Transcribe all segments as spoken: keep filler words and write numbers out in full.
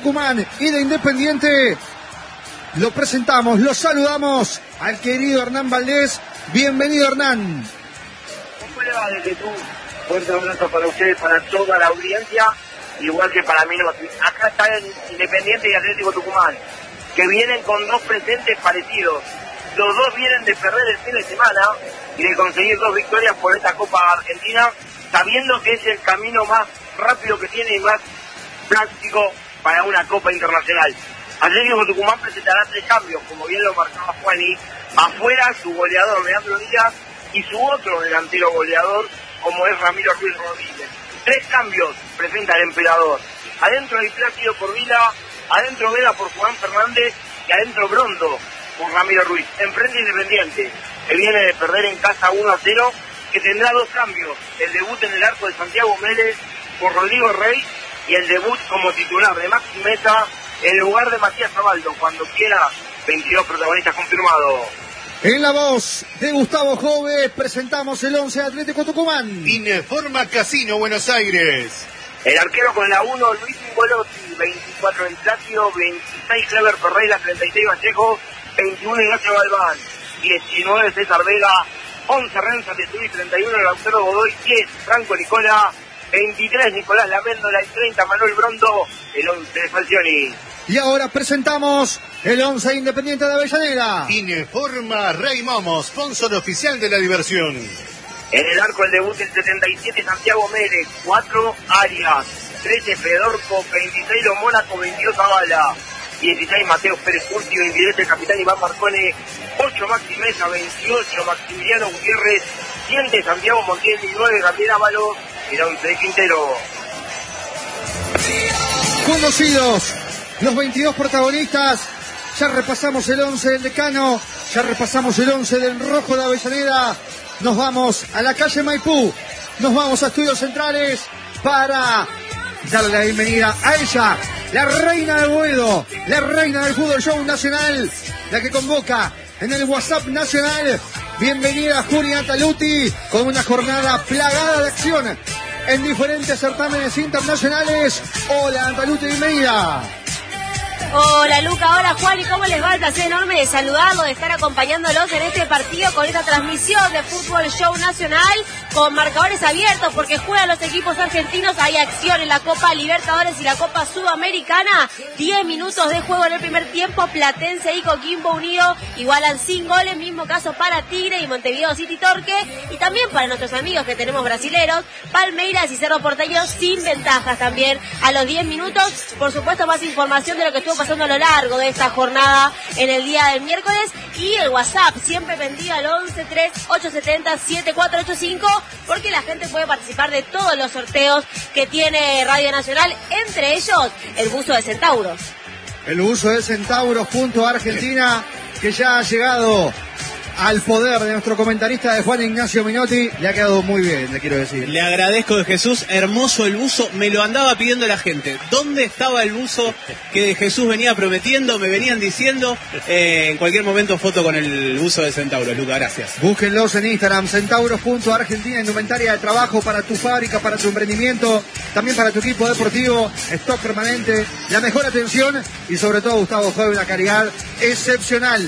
Tucumán y de Independiente. Lo presentamos, lo saludamos al querido Hernán Valdés. Bienvenido, Hernán. ¿Cómo le va desde tú? Fuerte abrazo para ustedes, para toda la audiencia, igual que para mí. Acá están Independiente y Atlético Tucumán, que vienen con dos presentes parecidos. Los dos vienen de perder el fin de semana y de conseguir dos victorias por esta Copa Argentina, sabiendo que es el camino más rápido que tiene y más práctico para una Copa Internacional. Atlético Tucumán presentará tres cambios, como bien lo marcaba Juani. Afuera, su goleador Leandro Díaz y su otro delantero goleador, como es Ramiro Ruiz Rodríguez. Tres cambios presenta el emperador. Adentro hay Plácido por Vila, adentro Vela por Juan Fernández y adentro Brondo por Ramiro Ruiz. Enfrente Independiente, que viene de perder en casa uno a cero, que tendrá dos cambios. El debut en el arco de Santiago Mérez por Rodrigo Rey y el debut como titular de Maxi Mesa en lugar de Matías Zabaldo. Cuando quiera, veintidós protagonistas confirmados. En la voz de Gustavo Jove presentamos el once de Atlético Tucumán. Informa Casino Buenos Aires. El arquero con la uno, Luis Ingolotti, veinticuatro en Plácido, veintiséis Clever Ferreira, treinta y seis Vallejo, veintiuno Ignacio Galván, diecinueve César Vega, once Renza Tesuí, treinta y uno Lautaro Godoy, diez Franco Nicola, veintitrés Nicolás Laméndola y treinta Manuel Brondo, el once de Falcioni. Y ahora presentamos el once Independiente de Avellaneda. Informa Rey Momo, sponsor oficial de la diversión. En el arco el debut el setenta y siete Santiago Mérez, cuatro Arias, trece Fedorco, veintiséis Lo Mónaco, veintidós Zavala, dieciséis Mateo Pérez Curti, veintidós el capitán Iván Marcone, ocho Maxi Mesa, veintiocho Maximiliano Gutiérrez, siete Santiago Montiel y nueve Gabriel Ábalos, el once de Quintero. Conocidos los veintidós protagonistas, ya repasamos el once del Decano, ya repasamos el once del Rojo de Avellaneda. Nos vamos a la calle Maipú, nos vamos a Estudios Centrales para darle la bienvenida a ella, la reina del Boedo, la reina del Fútbol Show Nacional, la que convoca en el WhatsApp Nacional. Bienvenida Julia Taluti, con una jornada plagada de acción en diferentes certámenes internacionales. Hola Taluti, bienvenida. Hola Luca, hola Juan, ¿y cómo les va? El placer enorme de saludarlos, de estar acompañándolos en este partido con esta transmisión de Fútbol Show Nacional con marcadores abiertos porque juegan los equipos argentinos. Hay acción en la Copa Libertadores y la Copa Sudamericana. diez minutos de juego en el primer tiempo. Platense y Coquimbo Unido igualan sin goles, mismo caso para Tigre y Montevideo City Torque, y también para nuestros amigos que tenemos brasileros, Palmeiras y Cerro Porteño sin ventajas también a los diez minutos. Por supuesto, más información de lo que estuvo pasando a lo largo de esta jornada en el día del miércoles, y el WhatsApp siempre pendido al once tres ocho siete cero siete cuatro ocho cinco, porque la gente puede participar de todos los sorteos que tiene Radio Nacional, entre ellos el buzo de Centauros. El buzo de Centauros junto a Argentina, que ya ha llegado al poder de nuestro comentarista de Juan Ignacio Minotti. Le ha quedado muy bien, le quiero decir. Le agradezco de Jesús, hermoso el buzo, me lo andaba pidiendo la gente. ¿Dónde estaba el buzo que Jesús venía prometiendo? Me venían diciendo, eh, en cualquier momento foto con el buzo de Centauros, Luca, gracias. Búsquenlos en Instagram, Centauros punto Argentina, indumentaria de trabajo para tu fábrica, para tu emprendimiento, también para tu equipo deportivo, stock permanente, la mejor atención y sobre todo, Gustavo, fue una calidad excepcional.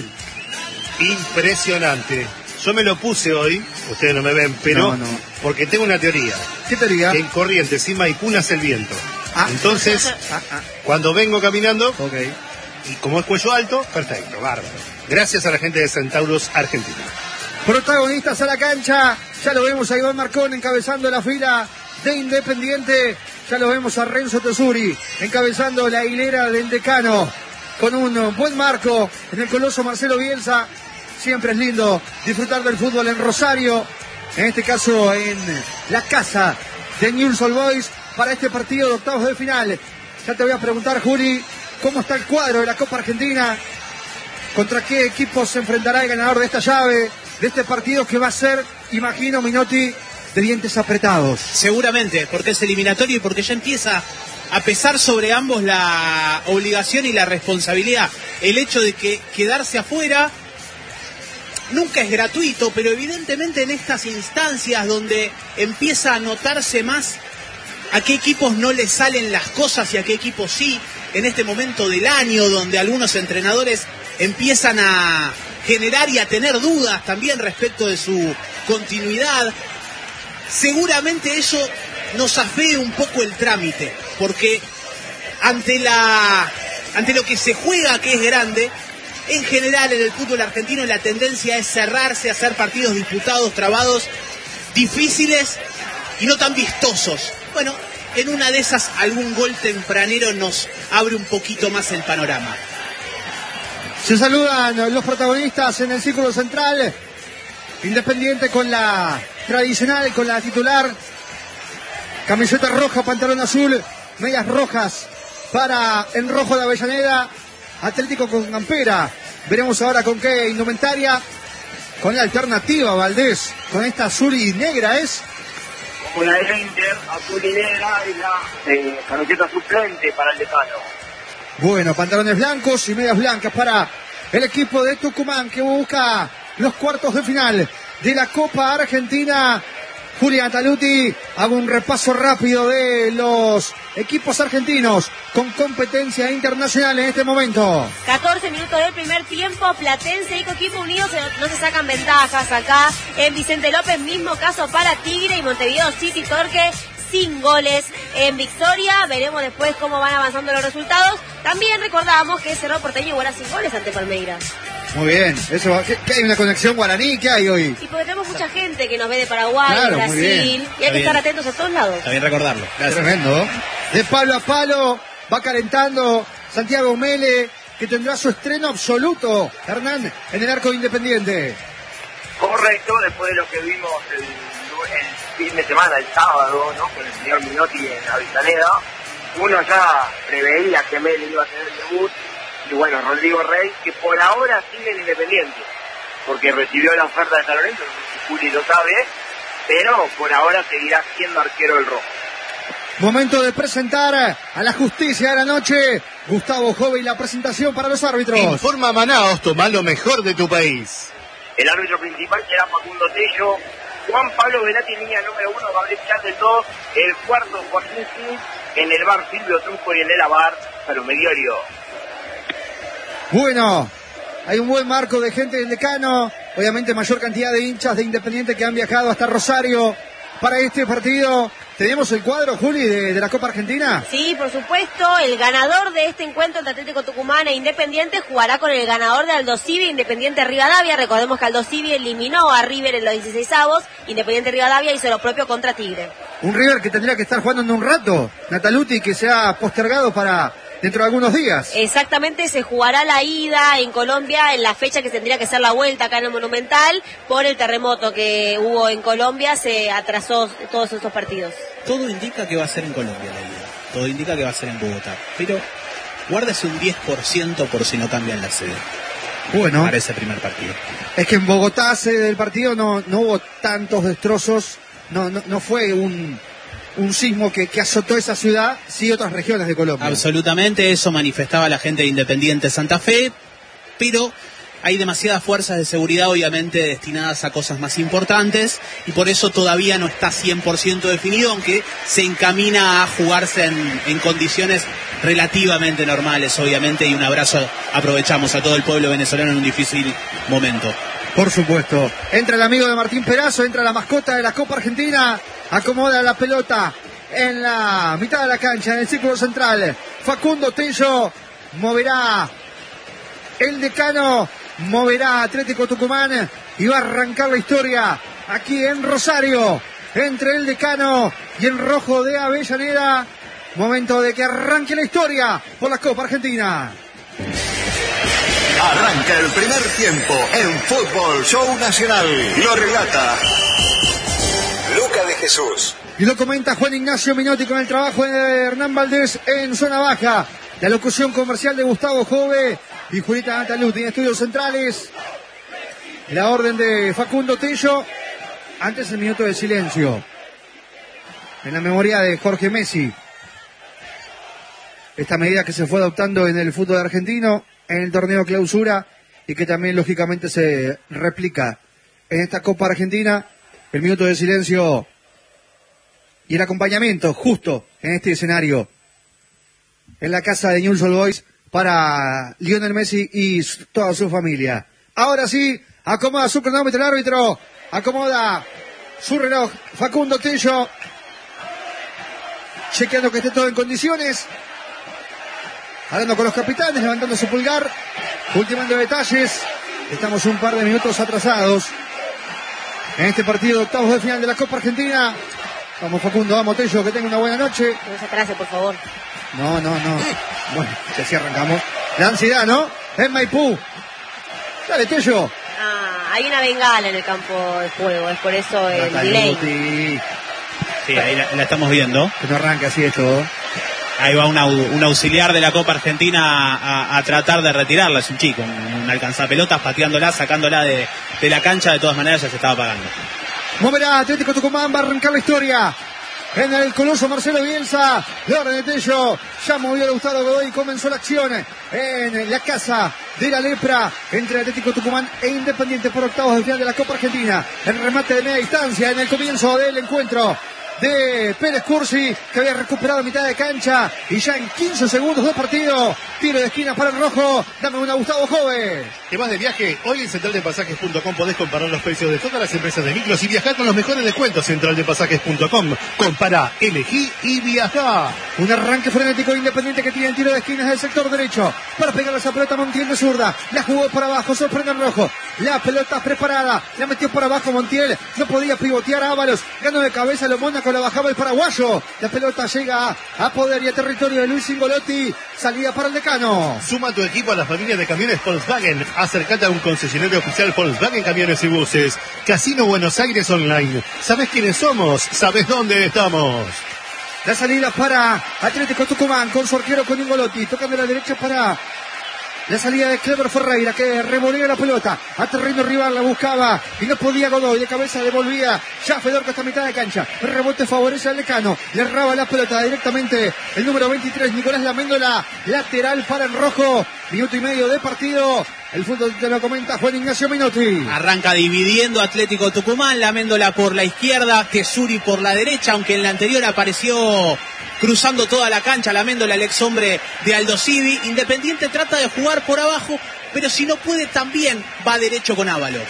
Impresionante. Yo me lo puse hoy, ustedes no me ven, pero no, no. porque tengo una teoría. ¿Qué teoría? Que en Corrientes y Maipú nace el viento. Ah. Entonces, ah, ah. cuando vengo caminando, Okay. y como es cuello alto, perfecto, bárbaro. Gracias a la gente de Centauros Argentina. Protagonistas a la cancha, ya lo vemos a Iván Marcón encabezando la fila de Independiente, ya lo vemos a Renzo Tesuri encabezando la hilera del Decano, con un buen marco en el coloso Marcelo Bielsa. Siempre es lindo disfrutar del fútbol en Rosario, en este caso en la casa de Newell's Old Boys, para este partido de octavos de final. Ya te voy a preguntar, Juli, ¿cómo está el cuadro de la Copa Argentina? ¿Contra qué equipo se enfrentará el ganador de esta llave, de este partido que va a ser, imagino, Minotti, de dientes apretados? Seguramente, porque es eliminatorio y porque ya empieza a pesar sobre ambos la obligación y la responsabilidad. El hecho de que quedarse afuera nunca es gratuito, pero evidentemente en estas instancias donde empieza a notarse más a qué equipos no les salen las cosas y a qué equipos sí, en este momento del año donde algunos entrenadores empiezan a generar y a tener dudas también respecto de su continuidad, seguramente eso nos afee un poco el trámite, porque ante la ante lo que se juega, que es grande, en general en el fútbol argentino la tendencia es cerrarse, hacer partidos disputados, trabados, difíciles y no tan vistosos. Bueno, en una de esas algún gol tempranero nos abre un poquito más el panorama. Se saludan los protagonistas en el círculo central. Independiente con la tradicional, con la titular. Camiseta roja, pantalón azul, medias rojas para en rojo de Avellaneda. Atlético con campera. Veremos ahora con qué indumentaria. Con la alternativa, Valdés. Con esta azul y negra es. Como la de Inter, azul y negra, y la eh, camiseta suplente para el Decano. Bueno, pantalones blancos y medias blancas para el equipo de Tucumán que busca los cuartos de final de la Copa Argentina. Julián Taluti, hago un repaso rápido de los equipos argentinos con competencia internacional en este momento. catorce minutos del primer tiempo, Platense y Coquimbo Unidos no se sacan ventajas acá. En Vicente López, mismo caso para Tigre y Montevideo City Torque, sin goles en victoria. Veremos después cómo van avanzando los resultados. También recordamos que Cerro Porteño iguala sin goles ante Palmeiras. Muy bien, eso, ¿qué, qué hay una conexión guaraní? ¿Qué hay hoy? Y porque tenemos mucha gente que nos ve de Paraguay, claro, Brasil, y hay Está que bien. estar atentos a todos lados. Está bien recordarlo. Gracias. Tremendo. De palo a palo, va calentando Santiago Mele, que tendrá su estreno absoluto, Hernán, en el arco de Independiente. Correcto, después de lo que vimos el, el fin de semana, el sábado, ¿no? Con el señor Minotti en Avellaneda, uno ya preveía que Mele iba a tener el debut. Y bueno, Rodrigo Rey, que por ahora sigue en Independiente, porque recibió la oferta de San Lorenzo, no sé si Juli lo sabe, pero por ahora seguirá siendo arquero del Rojo. Momento de presentar a la justicia de la noche. Gustavo Jove y la presentación para los árbitros. Informa Manaos, toma lo mejor de tu país. El árbitro principal será Facundo Tello, Juan Pablo Velati en línea número uno, Gabriel Chávez dos, el cuarto Joaquín Sim, en el bar Silvio Trufo y en el bar Salomé Diorio. Bueno, hay un buen marco de gente del Decano, obviamente mayor cantidad de hinchas de Independiente que han viajado hasta Rosario para este partido. ¿Tenemos el cuadro, Juli, de, de la Copa Argentina? Sí, por supuesto, el ganador de este encuentro entre Atlético Tucumán e Independiente jugará con el ganador de Aldo Civi, Independiente Rivadavia. Recordemos que Aldo Civi eliminó a River en los dieciseisavos, Independiente Rivadavia hizo lo propio contra Tigre. Un River que tendría que estar jugando en un rato, Nataluti, que se ha postergado para dentro de algunos días. Exactamente, se jugará la ida en Colombia en la fecha que tendría que ser la vuelta acá en el Monumental. Por el terremoto que hubo en Colombia se atrasó todos estos partidos. Todo indica que va a ser en Colombia la ida. Todo indica que va a ser en Bogotá. Pero guárdese un diez por ciento por si no cambian la sede. Bueno, Para ese primer partido. es que en Bogotá, sede del partido, no, no hubo tantos destrozos, no, no, no fue un, un sismo que, que azotó esa ciudad, sí otras regiones de Colombia. Absolutamente, eso manifestaba la gente de Independiente Santa Fe, pero hay demasiadas fuerzas de seguridad obviamente destinadas a cosas más importantes y por eso todavía no está cien por ciento definido, aunque se encamina a jugarse en, en condiciones relativamente normales obviamente, y un abrazo aprovechamos a todo el pueblo venezolano en un difícil momento. Por supuesto. Entra el amigo de Martín Perazo, entra la mascota de la Copa Argentina, acomoda la pelota en la mitad de la cancha, en el círculo central. Facundo Tello moverá el Decano, moverá Atlético Tucumán y va a arrancar la historia aquí en Rosario, entre el Decano y el Rojo de Avellaneda. Momento de que arranque la historia por la Copa Argentina. Arranca el primer tiempo en Fútbol Show Nacional. Lo relata Luca de Jesús. Y lo comenta Juan Ignacio Minotti con el trabajo de Hernán Valdés en zona baja. La locución comercial de Gustavo Jove y Julieta Nataluti en estudios centrales. La orden de Facundo Tello. Antes el minuto de silencio. En la memoria de Jorge Messi. Esta medida que se fue adoptando en el fútbol argentino, en el torneo clausura, y que también lógicamente se replica en esta Copa Argentina. El minuto de silencio y el acompañamiento justo en este escenario en la casa de Newell's Old Boys para Lionel Messi y toda su familia. Ahora sí, acomoda su cronómetro el árbitro, acomoda su reloj Facundo Tello, chequeando que esté todo en condiciones, hablando con los capitanes, levantando su pulgar, ultimando detalles. Estamos un par de minutos atrasados en este partido de octavos de final de la Copa Argentina. Vamos Facundo, vamos Tello, que tenga una buena noche. No se atrase, por favor. No, no, no. Bueno, que así arrancamos. La ansiedad, ¿no? En Maipú. Dale, Tello. Ah, hay una bengala en el campo de juego, es por eso el delay. Sí, ahí la, la estamos viendo. Que no arranca así esto. Ahí va una, un auxiliar de la Copa Argentina a, a tratar de retirarla. Es un chico, un, un alcanzapelotas, pateándola, sacándola de, de la cancha. De todas maneras ya se estaba apagando. Moverá Atlético Tucumán, va a arrancar la historia. En el coloso Marcelo Bielsa, la orden de Tello, ya movió a Gustavo Godoy y comenzó la acción en la casa de la lepra entre Atlético Tucumán e Independiente por octavos de final de la Copa Argentina. El remate de media distancia en el comienzo del encuentro de Pérez Cursi, que había recuperado mitad de cancha y ya en quince segundos de partido, tiro de esquina para el rojo. Dame una, Gustavo Jove. ¿Te vas de viaje? Hoy en central de pasajes punto com podés comparar los precios de todas las empresas de micros y viajar con los mejores descuentos. central de pasajes punto com. Compara, elegí y viajá. Un arranque frenético de Independiente que tiene el tiro de esquina desde el sector derecho para pegarle esa pelota a Montiel de zurda. La jugó por abajo, sorprende el rojo. La pelota preparada, la metió por abajo Montiel. No podía pivotear a Ábalos. Ganó de cabeza lo Mónaco, la bajaba el paraguayo. La pelota llega a poder y a territorio de Luis Cingolotti. Salida para el decano. Suma tu equipo a la familia de camiones Volkswagen. Acércate a un concesionario oficial Volkswagen Camiones y Buses. Casino Buenos Aires Online. ¿Sabés quiénes somos? ¿Sabés dónde estamos? La salida para Atlético Tucumán con su arquero con Cingolotti. Tocando a la derecha para la salida de Cleber Ferreira, que revolvía la pelota a terreno rival, la buscaba y no podía Godoy, de cabeza devolvía ya Fedorco hasta mitad de cancha. El rebote favorece al decano, le erraba la pelota directamente el número veintitrés, Nicolás Laméndola, lateral para el rojo. Minuto y medio de partido. El fútbol te lo comenta Juan Ignacio Minotti. Arranca dividiendo Atlético Tucumán, Laméndola por la izquierda, Tesuri por la derecha, aunque en la anterior apareció cruzando toda la cancha, Laméndola, el ex hombre de Aldo Civi. Independiente trata de jugar por abajo, pero si no puede también va derecho con Ábalos.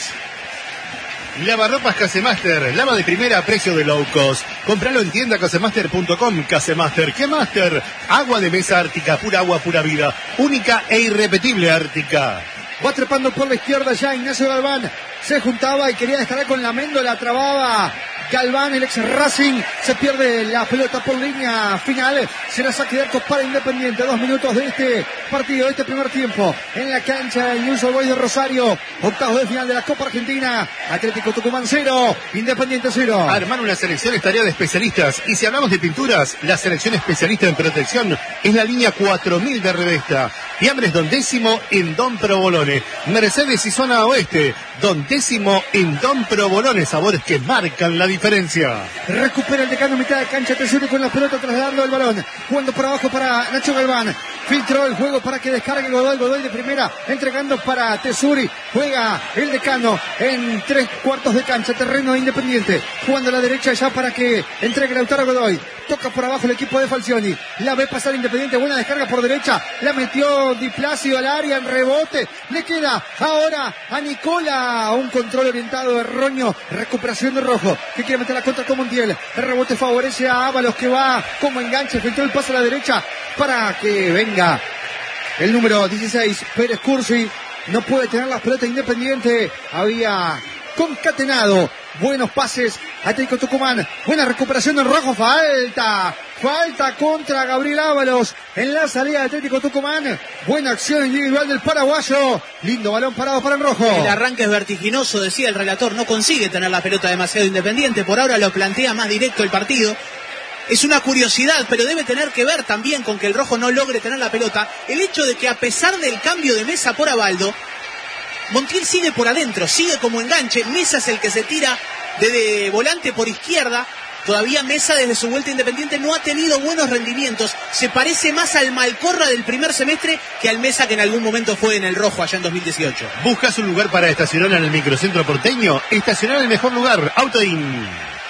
Lavarropas Casemaster, lava de primera a precio de low cost. Compralo en tienda casemaster punto com. Casemaster, ¿qué Master? Agua de mesa Ártica, pura agua, pura vida. Única e irrepetible Ártica. Va trepando por la izquierda ya Ignacio Galván. Se juntaba y quería descargar con Laméndola, trababa Galván, el ex Racing. Se pierde la pelota por línea final. Será saque de arco para Independiente. Dos minutos de este partido, de este primer tiempo. En la cancha del Newell's Old Boys de Rosario. Octavos de final de la Copa Argentina. Atlético Tucumán cero, Independiente cero. Armar una selección es tarea de especialistas. Y si hablamos de pinturas, la selección especialista en protección es la línea cuatro mil de Revesta. Fiambres Don Décimo en Don Provolone. Mercedes y zona oeste. Don Décimo en Don Provolone. Sabores que marcan la diferencia. Recupera el decano mitad de cancha. Tesuri con la pelota trasladando el balón. Jugando por abajo para Nacho Galván. Filtró el juego para que descargue Godoy. Godoy de primera. Entregando para Tesuri. Juega el decano en tres cuartos de cancha. Terreno Independiente. Jugando a la derecha ya para que entregue Lautaro Godoy. Toca por abajo el equipo de Falcioni. La ve pasar Independiente. Buena descarga por derecha. La metió Di Placio al área en rebote. Le queda ahora a Nicola. Un control orientado erróneo. Recuperación de Rojo, que quiere meter la contra con Montiel. El rebote favorece a Ábalos, que va como enganche. Filtró el paso a la derecha para que venga el número dieciséis, Pérez Cursi. No puede tener las pelotas Independiente. Había concatenado buenos pases Atlético Tucumán. Buena recuperación del Rojo. Falta. Falta contra Gabriel Ábalos en la salida de Atlético Tucumán. Buena acción individual del paraguayo. Lindo balón parado para el Rojo. El arranque es vertiginoso, decía el relator. No consigue tener la pelota demasiado Independiente. Por ahora lo plantea más directo el partido. Es una curiosidad, pero debe tener que ver también con que el Rojo no logre tener la pelota. El hecho de que a pesar del cambio de Mesa por Abaldo, Montiel sigue por adentro, sigue como enganche. Mesa es el que se tira de, de volante por izquierda. Todavía Mesa desde su vuelta Independiente no ha tenido buenos rendimientos. Se parece más al Malcorra del primer semestre que al Mesa que en algún momento fue en el Rojo allá en dos mil dieciocho. ¿Buscas un lugar para estacionar en el microcentro porteño? Estacionar en el mejor lugar, Autoin.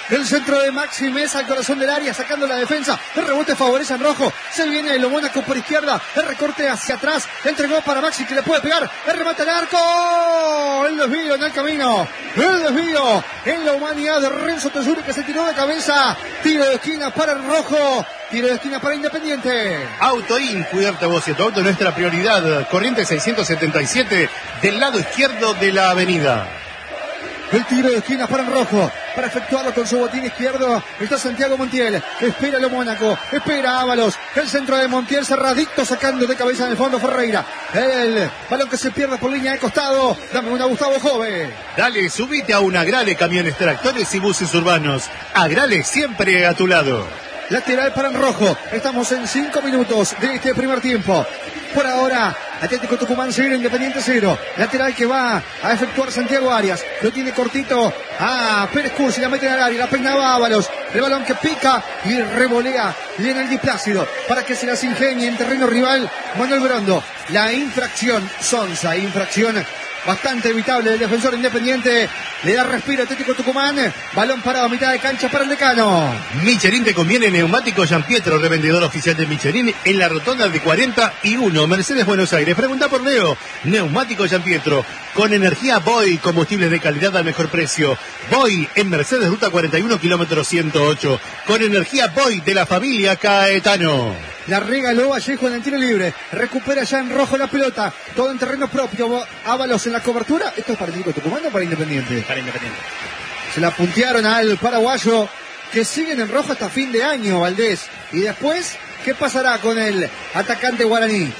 El centro de Maxi Mesa al corazón del área, sacando la defensa. El rebote favorece a Rojo. Se viene el Mónaco por izquierda. El recorte hacia atrás. Entregó para Maxi que le puede pegar. El remate al arco. El desvío en el camino. El desvío en la humanidad de Renzo Tesuri que se tiró de cabeza. Tiro de esquina para el Rojo. Tiro de esquina para Independiente. Autoin, cuidarte vos y tu auto, nuestra prioridad. Corriente seiscientos setenta y siete del lado izquierdo de la avenida. El tiro de esquina para el Rojo, para efectuarlo con su botín izquierdo, está Santiago Montiel, espera lo Mónaco, espera Ábalos, el centro de Montiel cerradito, sacando de cabeza en el fondo Ferreira, el balón que se pierde por línea de costado, dame una Gustavo Jove. Dale, subite a un Agrale Camiones, Tractores y Buses Urbanos. Agrale siempre a tu lado. Lateral para el Rojo, estamos en cinco minutos de este primer tiempo. Por ahora, Atlético Tucumán cero, Independiente cero. Lateral que va a efectuar Santiago Arias. Lo tiene cortito a Pérez Cursi, la mete al área, la peinaba Ábalos. El balón que pica y revolea Lionel Di Plácido para que se las ingenie en terreno rival Manuel Brondo. La infracción, Sonsa, infracción bastante evitable del defensor Independiente. Le da respiro a Atlético Tucumán. Balón parado a mitad de cancha para el Decano. Michelin te conviene. Neumático Jean Pietro, revendedor oficial de Michelin en la rotonda de cuarenta y uno, Mercedes, Buenos Aires. Pregunta por Leo. Neumático Jean Pietro con energía Boy, combustible de calidad al mejor precio. Boy en Mercedes, ruta cuarenta y uno, kilómetro ciento ocho. Con energía Boy de la familia Caetano. La regaló Vallejo en el tiro libre. Recupera ya en rojo la pelota. Todo en terreno propio. Ábalos en la cobertura. ¿Esto es para Atlético Tucumán o para Independiente? Para Independiente. Se la puntearon al paraguayo que siguen en rojo hasta fin de año, Valdés. Y después, ¿qué pasará con el atacante guaraní?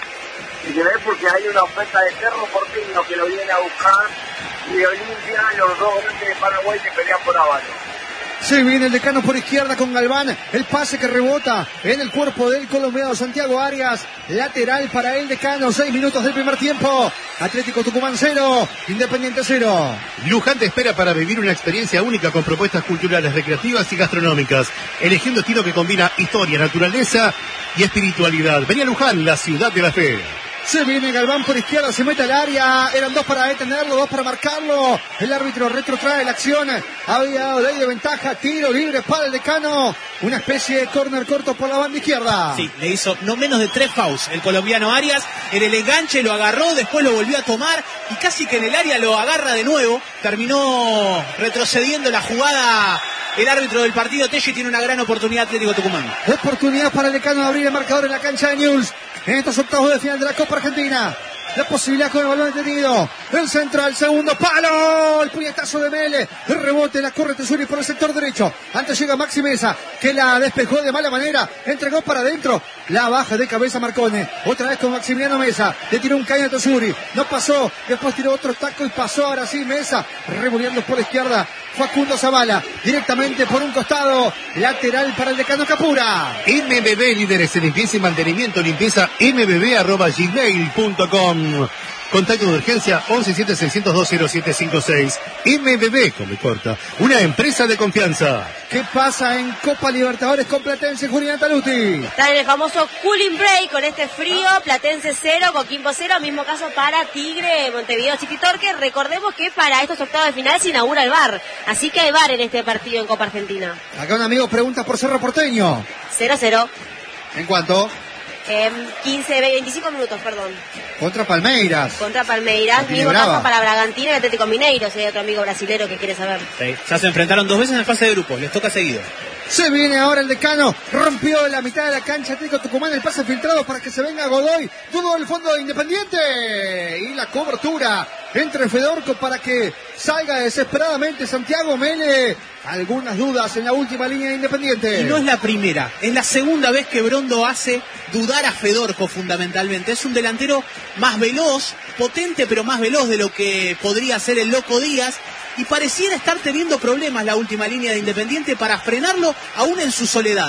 Y se ve porque hay una oferta de Cerro Porteño que lo viene a buscar. Y de Olimpia, los dos grandes de Paraguay se pelean por Ábalos. Se viene el Decano por izquierda con Galván. El pase que rebota en el cuerpo del colombiano Santiago Arias. Lateral para el Decano. Seis minutos del primer tiempo. Atlético Tucumán cero. Independiente cero. Luján te espera para vivir una experiencia única con propuestas culturales, recreativas y gastronómicas. Elegí un destino que combina historia, naturaleza y espiritualidad. Vení a Luján, la ciudad de la fe. Se viene Galván por izquierda, se mete al área. Eran dos para detenerlo, dos para marcarlo. El árbitro retrotrae la acción. Había dado ley de ventaja. Tiro libre para el Decano. Una especie de córner corto por la banda izquierda. Sí, le hizo no menos de tres fouls el colombiano Arias. En el enganche lo agarró, después lo volvió a tomar y casi que en el área lo agarra de nuevo. Terminó retrocediendo la jugada. El árbitro del partido, Tello, tiene una gran oportunidad Atlético Tucumán. Oportunidad para el Decano de abrir el marcador en la cancha de Newell's. En estos octavos de final de la Copa Argentina. La posibilidad con el balón detenido. El centro al segundo palo. El puñetazo de Mele. El rebote, la corre Tesuri por el sector derecho. Antes llega Maxi Mesa, que la despejó de mala manera. Entregó para adentro. La baja de cabeza Marcone. Otra vez con Maximiliano Mesa. Le tiró un caño a Tesuri. No pasó. Después tiró otro taco y pasó ahora sí Mesa. Revoleando por la izquierda. Facundo Zavala. Directamente por un costado. Lateral para el Decano Capura. M B B, líderes en limpieza y mantenimiento. Limpieza m b b arroba gmail punto com. Contacto de urgencia once siete seiscientos dos cero siete cinco seis. M B B, como corta, una empresa de confianza. ¿Qué pasa en Copa Libertadores con Platense, Julián Taluti? Está en el famoso cooling break con este frío, Platense cero, Coquimbo cero, mismo caso para Tigre, Montevideo City Torque. Recordemos que para estos octavos de final se inaugura el V A R, así que hay V A R en este partido en Copa Argentina. Acá un amigo pregunta por Cerro Porteño. cero a cero. ¿En cuánto? Eh, quince, veinticinco minutos, perdón. Contra Palmeiras. Contra Palmeiras, mismo caso para Bragantino y Atlético Mineiro, si hay otro amigo brasilero que quiere saber. Sí, ya se enfrentaron dos veces en fase de grupos, les toca seguido. Se viene ahora el Decano, rompió la mitad de la cancha Atlético Tucumán, el pase filtrado para que se venga Godoy, todo el fondo de Independiente, y la cobertura entre Fedorco para que salga desesperadamente Santiago Mele. Algunas dudas en la última línea de Independiente. Y no es la primera, es la segunda vez que Brondo hace dudar a Fedorco fundamentalmente. Es un delantero más veloz, potente pero más veloz de lo que podría ser el Loco Díaz. Y pareciera estar teniendo problemas la última línea de Independiente para frenarlo aún en su soledad.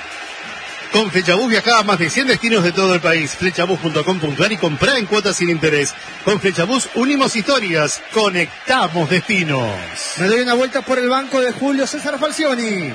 Con Flechabús viajaba a más de cien destinos de todo el país. Flechabús punto com punto a r y comprá en cuotas sin interés. Con Flechabús unimos historias, conectamos destinos. Me doy una vuelta por el banco de Julio César Falcioni.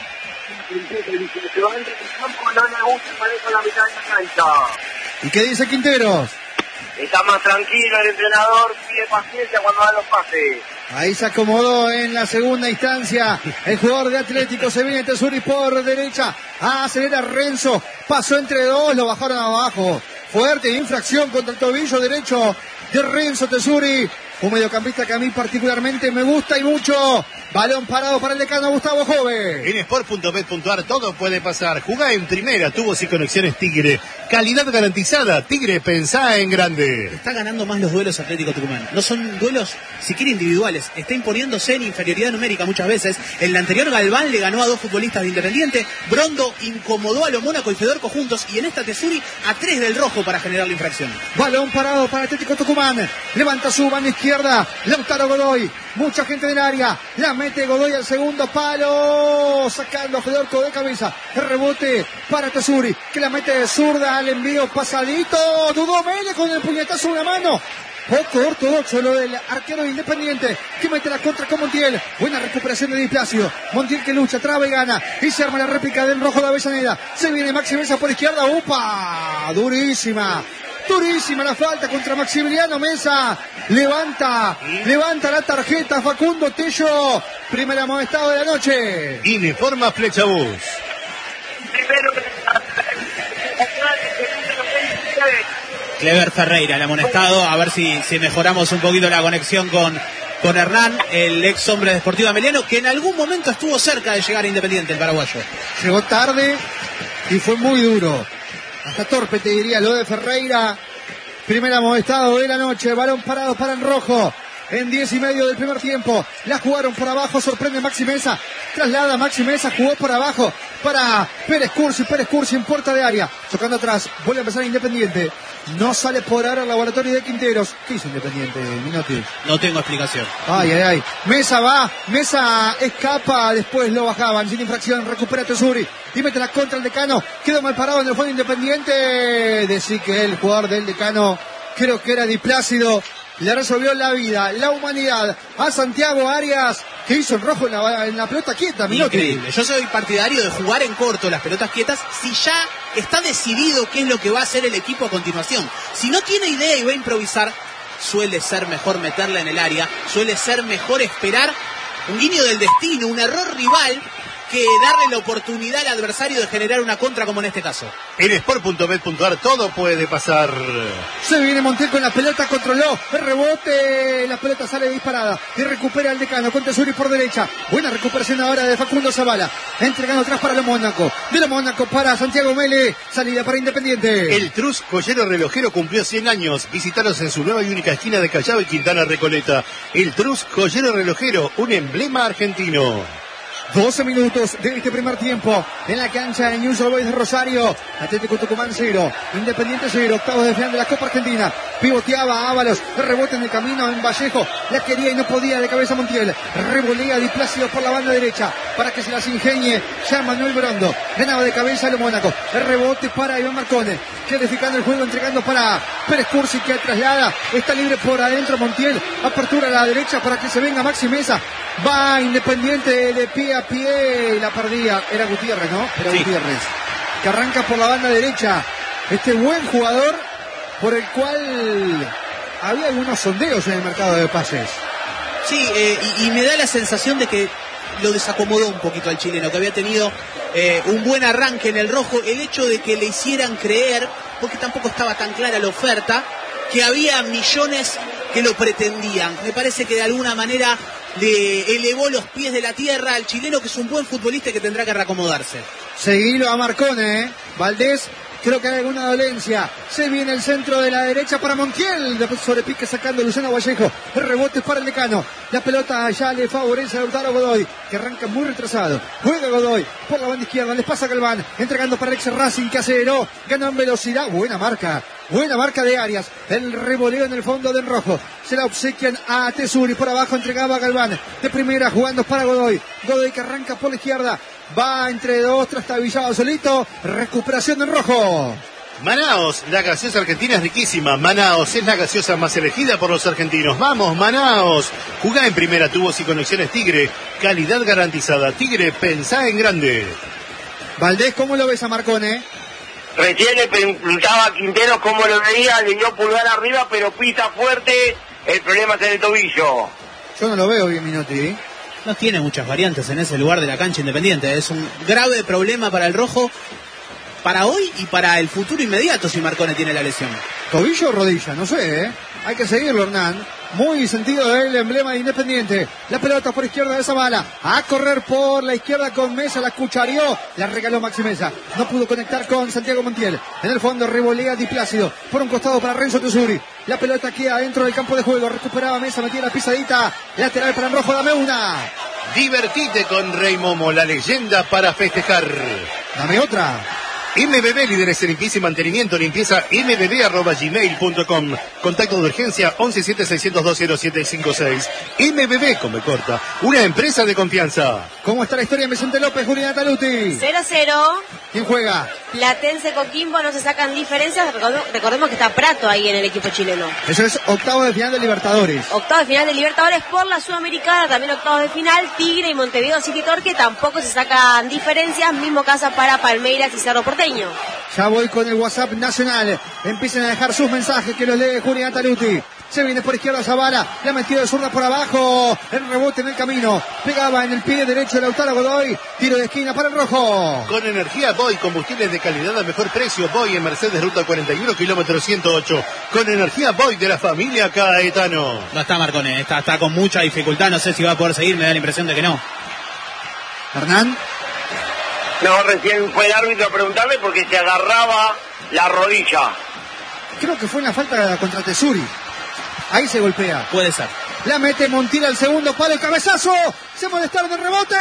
Se va entre el campo, no le gusta manejo la mitad de la cancha. ¿Y qué dice Quinteros? Está más tranquilo el entrenador, pide paciencia cuando dan los pases. Ahí se acomodó en la segunda instancia el jugador de Atlético. Se viene Tesuri por derecha. Acelera Renzo. Pasó entre dos. Lo bajaron abajo. Fuerte infracción contra el tobillo derecho de Renzo Tesuri. Un mediocampista que a mí particularmente me gusta y mucho. Balón parado para el decano Gustavo Jove. En sport punto bet punto ar todo puede pasar. Jugá en primera, tubos y conexiones Tigre. Calidad garantizada. Tigre, pensá en grande. Está ganando más los duelos Atlético Tucumán. No son duelos siquiera individuales. Está imponiéndose en inferioridad numérica muchas veces. En la anterior Galván le ganó a dos futbolistas de Independiente. Brondo incomodó a los Mónaco y Fedorco juntos. Y en esta Tesuri a tres del rojo para generar la infracción. Balón parado para Atlético Tucumán. Levanta su banda izquierda. Lautaro Godoy, mucha gente del área, la mete Godoy al segundo palo, sacando a Fedorco de cabeza, el rebote para Tesuri, que la mete de zurda al envío pasadito, dudó Mele con el puñetazo en una mano. Poco ortodoxo lo del arquero de Independiente, que mete la contra con Montiel. Buena recuperación de Di Placio. Montiel que lucha, traba y gana. Y se arma la réplica del rojo de Avellaneda. Se viene Maxi Mesa por izquierda. ¡Upa! Durísima. Durísima la falta contra Maximiliano Mesa. Levanta, levanta la tarjeta Facundo Tello. Primera amonestado de la noche. Informa Flechabús. Clever Ferreira, el amonestado. A ver si, si mejoramos un poquito la conexión con, con Hernán, el ex hombre de Sportivo Ameliano, que en algún momento estuvo cerca de llegar a Independiente, el paraguayo. Llegó tarde y fue muy duro. Hasta torpe te diría lo de Ferreira. Primer amonestado de la noche. Balón parado para el rojo. En diez y medio del primer tiempo. La jugaron por abajo. Sorprende Maxi Mesa. Traslada Maxi Mesa. Jugó por abajo para Pérez Cursi. Pérez Cursi en puerta de área. Tocando atrás. Vuelve a empezar Independiente. No sale por ahora el laboratorio de Quinteros. ¿Qué hizo Independiente, Minotti? No tengo explicación. Ay, ay, ay. Mesa va. Mesa escapa. Después lo bajaban. Sin infracción. Recupera Tesuri. Y mete la contra el decano. Quedó mal parado en el fondo Independiente. Decir que el jugador del decano, creo que era Di Plácido, le resolvió la vida, la humanidad a Santiago Arias, que hizo el rojo en la, en la pelota quieta. Minotti. Increíble. Yo soy partidario de jugar en corto las pelotas quietas si ya está decidido qué es lo que va a hacer el equipo a continuación. Si no tiene idea y va a improvisar, suele ser mejor meterla en el área, suele ser mejor esperar un guiño del destino, un error rival, que darle la oportunidad al adversario de generar una contra como en este caso. En sport punto bet punto ar todo puede pasar. Se viene Montiel con la pelota, controló el rebote, la pelota sale disparada y recupera el decano con Tesuri por derecha. Buena recuperación ahora de Facundo Zavala, entregando atrás para los Mónaco, de los Mónaco para Santiago Mele, salida para Independiente. El Trus Joyero Relojero cumplió cien años. Visítalos en su nueva y única esquina de Callao y Quintana Recoleta. El Trus Joyero Relojero, un emblema argentino. doce minutos de este primer tiempo en la cancha de News Old Boys de Rosario. Atlético Tucumán cero, Independiente cero, octavos de final de la Copa Argentina. Pivoteaba Ábalos, rebote en el camino en Vallejo, la quería y no podía de cabeza Montiel. Revolea Di Plácido por la banda derecha para que se las ingenie ya Manuel Brondo. Ganaba de cabeza a los Mónaco. El rebote para Iván Marcone, clarificando el juego, entregando para Pérez Cursi, que traslada. Está libre por adentro Montiel. Apertura a la derecha para que se venga Maxi Mesa. Va Independiente de pie a pie, la perdía, era Gutiérrez, ¿no? Era sí. Gutiérrez, que arranca por la banda derecha, este buen jugador por el cual había algunos sondeos en el mercado de pases. Sí, eh, y, y me da la sensación de que lo desacomodó un poquito al chileno, que había tenido eh, un buen arranque en el rojo, el hecho de que le hicieran creer, porque tampoco estaba tan clara la oferta, que había millones que lo pretendían. Me parece que de alguna manera le elevó los pies de la tierra al chileno, que es un buen futbolista y que tendrá que reacomodarse. Seguilo a Marcone, ¿eh? Valdés, creo que hay alguna dolencia. Se viene el centro de la derecha para Montiel. Después sobre pique sacando Luciano Vallejo. El rebote para el decano. La pelota ya le favorece a Lautaro Godoy, que arranca muy retrasado. Juega Godoy por la banda izquierda. Les pasa Galván. Entregando para Alex Racing, que aceleró. Ganó en velocidad. Buena marca. Buena marca de Arias. El revoleo en el fondo del rojo. Se la obsequian a Tesuri. Por abajo entregaba a Galván. De primera jugando para Godoy. Godoy que arranca por la izquierda. Va entre dos, trastabillado solito. Recuperación del rojo. Manaos, la gaseosa argentina es riquísima. Manaos es la gaseosa más elegida por los argentinos. ¡Vamos, Manaos! Jugá en primera, tubos y conexiones Tigre. Calidad garantizada. Tigre, pensá en grande. Valdés, ¿cómo lo ves a Marcone? Recién le preguntaba a Quintero cómo lo veía, le dio pulgar arriba, pero pisa fuerte, el problema es en el tobillo. Yo no lo veo bien, Minotti, ¿eh? No tiene muchas variantes en ese lugar de la cancha Independiente. Es un grave problema para el rojo, para hoy y para el futuro inmediato si Marcone tiene la lesión. ¿Tobillo o rodilla? No sé, ¿eh? Hay que seguirlo, Hernán. Muy sentido del emblema de Independiente. La pelota por izquierda de Zavala. A correr por la izquierda con Mesa. La cuchareó. La regaló Maxi Mesa. No pudo conectar con Santiago Montiel. En el fondo revolea Di Plácido. Por un costado para Renzo Tesuri. La pelota queda dentro del campo de juego. Recuperaba Mesa. Metía la pisadita. Lateral para el rojo. Dame una. Divertite con Rey Momo, la leyenda para festejar. Dame otra. M B B, líderes en limpieza y mantenimiento, limpieza m b b arroba gmail punto com. Contacto de urgencia once siete seis cero dos cero siete cinco seis. M B B, come corta, una empresa de confianza. ¿Cómo está la historia en Vicente López, Juliana Taluti? cero cero. ¿Quién juega? Platense Coquimbo, no se sacan diferencias. Recordemos, recordemos que está Prato ahí en el equipo chileno. Eso es octavo de final de Libertadores. Octavo de final de Libertadores por la Sudamericana, también octavos de final. Tigre y Montevideo City Torque tampoco se sacan diferencias. Mismo caso para Palmeiras y Cerro Porteño. Ya voy con el WhatsApp nacional. Empiecen a dejar sus mensajes que los lee Julián Taluti. Se viene por izquierda Zavala. La metió de zurda por abajo. El rebote en el camino. Pegaba en el pie derecho de Lautaro Godoy. Tiro de esquina para el rojo. Con energía Boy, combustibles de calidad a mejor precio. Boy en Mercedes, ruta cuarenta y uno, kilómetro ciento ocho. Con energía Boy de la familia Caetano. No está Marcone, está, está con mucha dificultad. No sé si va a poder seguir, me da la impresión de que no. Hernán. No, recién fue el árbitro a preguntarle porque se agarraba la rodilla. Creo que fue una falta contra Tesuri. Ahí se golpea. Puede ser. La mete Montiel al segundo palo, el cabezazo. Se molestaron de rebote.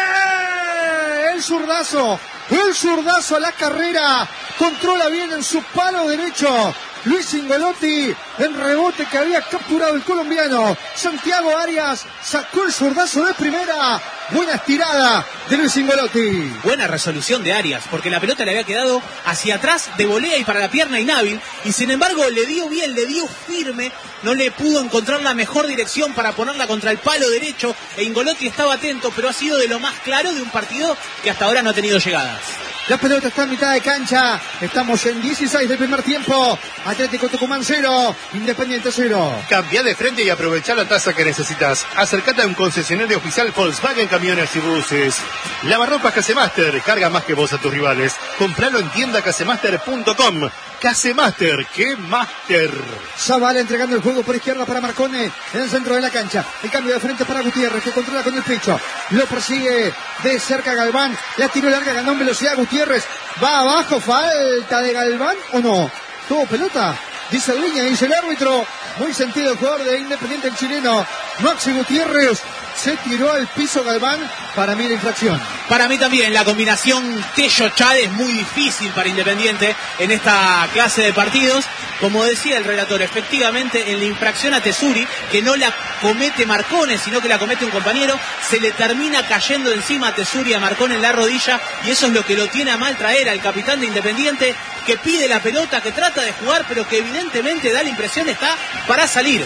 El zurdazo. El zurdazo a la carrera. Controla bien en su palo derecho. Luis Ingolotti, en rebote que había capturado el colombiano. Santiago Arias sacó el zurdazo de primera. Buena estirada de Luis Ingolotti. Buena resolución de Arias, porque la pelota le había quedado hacia atrás de volea y para la pierna inhábil. Y sin embargo le dio bien, le dio firme. No le pudo encontrar la mejor dirección para ponerla contra el palo derecho. E Ingolotti estaba atento, pero ha sido de lo más claro de un partido que hasta ahora no ha tenido llegadas. La pelota está en mitad de cancha. Estamos en dieciséis del primer tiempo. Atlético Tucumán cero, Independiente cero. Cambia de frente y aprovecha la tasa que necesitas. Acércate a un concesionario oficial Volkswagen Camiones y Buses. Lavarropas Casemaster, carga más que vos a tus rivales. Compralo en tienda casemaster punto com. Casemaster, ¡qué máster! Zavala entregando el juego por izquierda para Marcone en el centro de la cancha. El cambio de frente para Gutiérrez, que controla con el pecho. Lo persigue de cerca Galván. La tiró larga, ganó en velocidad Gutiérrez. Va abajo, falta de Galván o no. Tuvo pelota, dice el línea, dice el árbitro. Muy sentido el jugador de Independiente, el chileno Maxi Gutiérrez. Se tiró al piso Galván. Para mí la infracción. Para mí también la combinación Tello-Chade es muy difícil para Independiente en esta clase de partidos. Como decía el relator, efectivamente en la infracción a Tesuri, que no la comete Marcone, sino que la comete un compañero, se le termina cayendo encima a Tesuri, a Marcone en la rodilla, y eso es lo que lo tiene a mal traer al capitán de Independiente, que pide la pelota, que trata de jugar, pero que evidentemente da la impresión está para salir.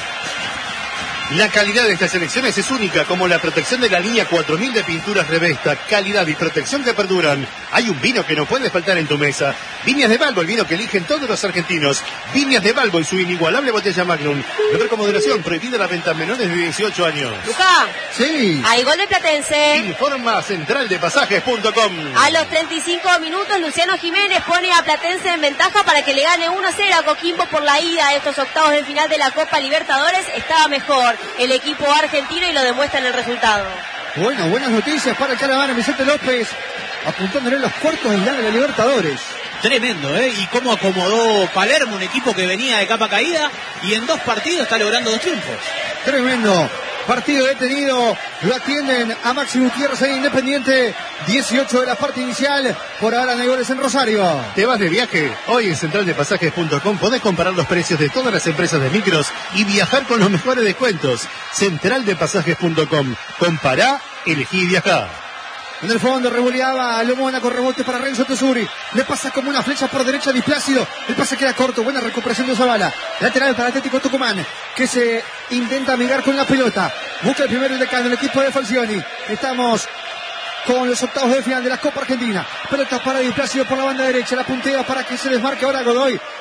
La calidad de estas elecciones es única, como la protección de la línea cuatro mil de pinturas Revesta. Calidad y protección que perduran. Hay un vino que no puede faltar en tu mesa. Viñas de Balbo, el vino que eligen todos los argentinos. Viñas de Balbo y su inigualable botella Magnum. Beber con moderación, prohibida la venta a menores de dieciocho años. Luca, sí. Hay gol de Platense. Informa central de pasajes punto com. A los treinta y cinco minutos, Luciano Jiménez pone a Platense en ventaja para que le gane uno a cero a Coquimbo por la ida a estos octavos de final de la Copa Libertadores. Estaba mejor el equipo argentino y lo demuestra en el resultado. Bueno, buenas noticias para el caravana Vicente López, apuntándole en los cuartos de final de la Libertadores. Tremendo, ¿eh? Y cómo acomodó Palermo, un equipo que venía de capa caída, y en dos partidos está logrando dos triunfos. Tremendo. Partido detenido, lo atienden a Maxi Gutiérrez en Independiente, dieciocho de la parte inicial, por ahora no hay goles en Rosario. ¿Te vas de viaje? Hoy en central de pasajes punto com podés comparar los precios de todas las empresas de micros y viajar con los mejores descuentos. central de pasajes punto com. Compará, elegí y viajá. En el fondo revoleaba Lomona con rebote para Renzo Tesuri. Le pasa como una flecha por derecha a Di Plácido. El pase queda corto. Buena recuperación de Zavala. Lateral para Atlético Tucumán, que se intenta amigar con la pelota. Busca el primero decano el equipo de Falcioni. Estamos con los octavos de final de la Copa Argentina. Pelota para Di Plácido por la banda derecha. La puntea para que se desmarque ahora Godoy.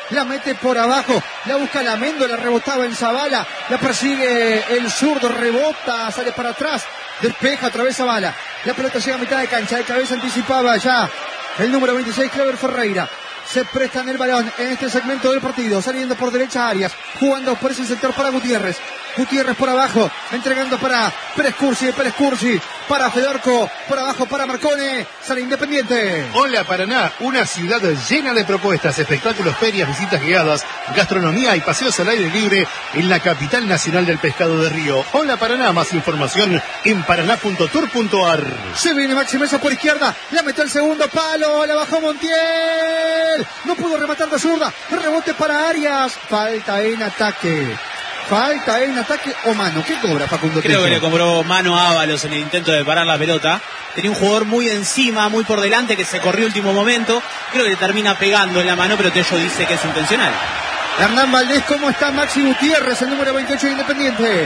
la mete por abajo, la busca la Méndola, rebotaba en Zavala, la persigue el zurdo, rebota, sale para atrás, despeja, atraviesa Zavala, la pelota llega a mitad de cancha, de cabeza anticipaba ya el número veintiséis, Clever Ferreira. Se prestan el balón en este segmento del partido, saliendo por derecha Arias, jugando por ese sector para Gutiérrez. Gutiérrez por abajo, entregando para Pérez Cursi, Pérez Cursi, para Fedorco, por abajo para Marcone, sale Independiente. Hola Paraná, una ciudad llena de propuestas, espectáculos, ferias, visitas guiadas, gastronomía y paseos al aire libre en la capital nacional del pescado de Río. Hola Paraná, más información en paraná punto tour punto ar. Se viene Maxi Mesa por izquierda, la metió el segundo palo, la bajó Montiel, no pudo rematar de zurda, rebote para Arias, falta en ataque. Falta en ataque o mano. ¿Qué cobra Facundo? Creo Tello? que le cobró mano a Ábalos en el intento de parar la pelota. Tenía un jugador muy encima, muy por delante, que se corrió último momento. Creo que le termina pegando en la mano, pero Tello dice que es intencional. Hernán Valdés, ¿cómo está Maxi Gutiérrez, el número veintiocho de Independiente?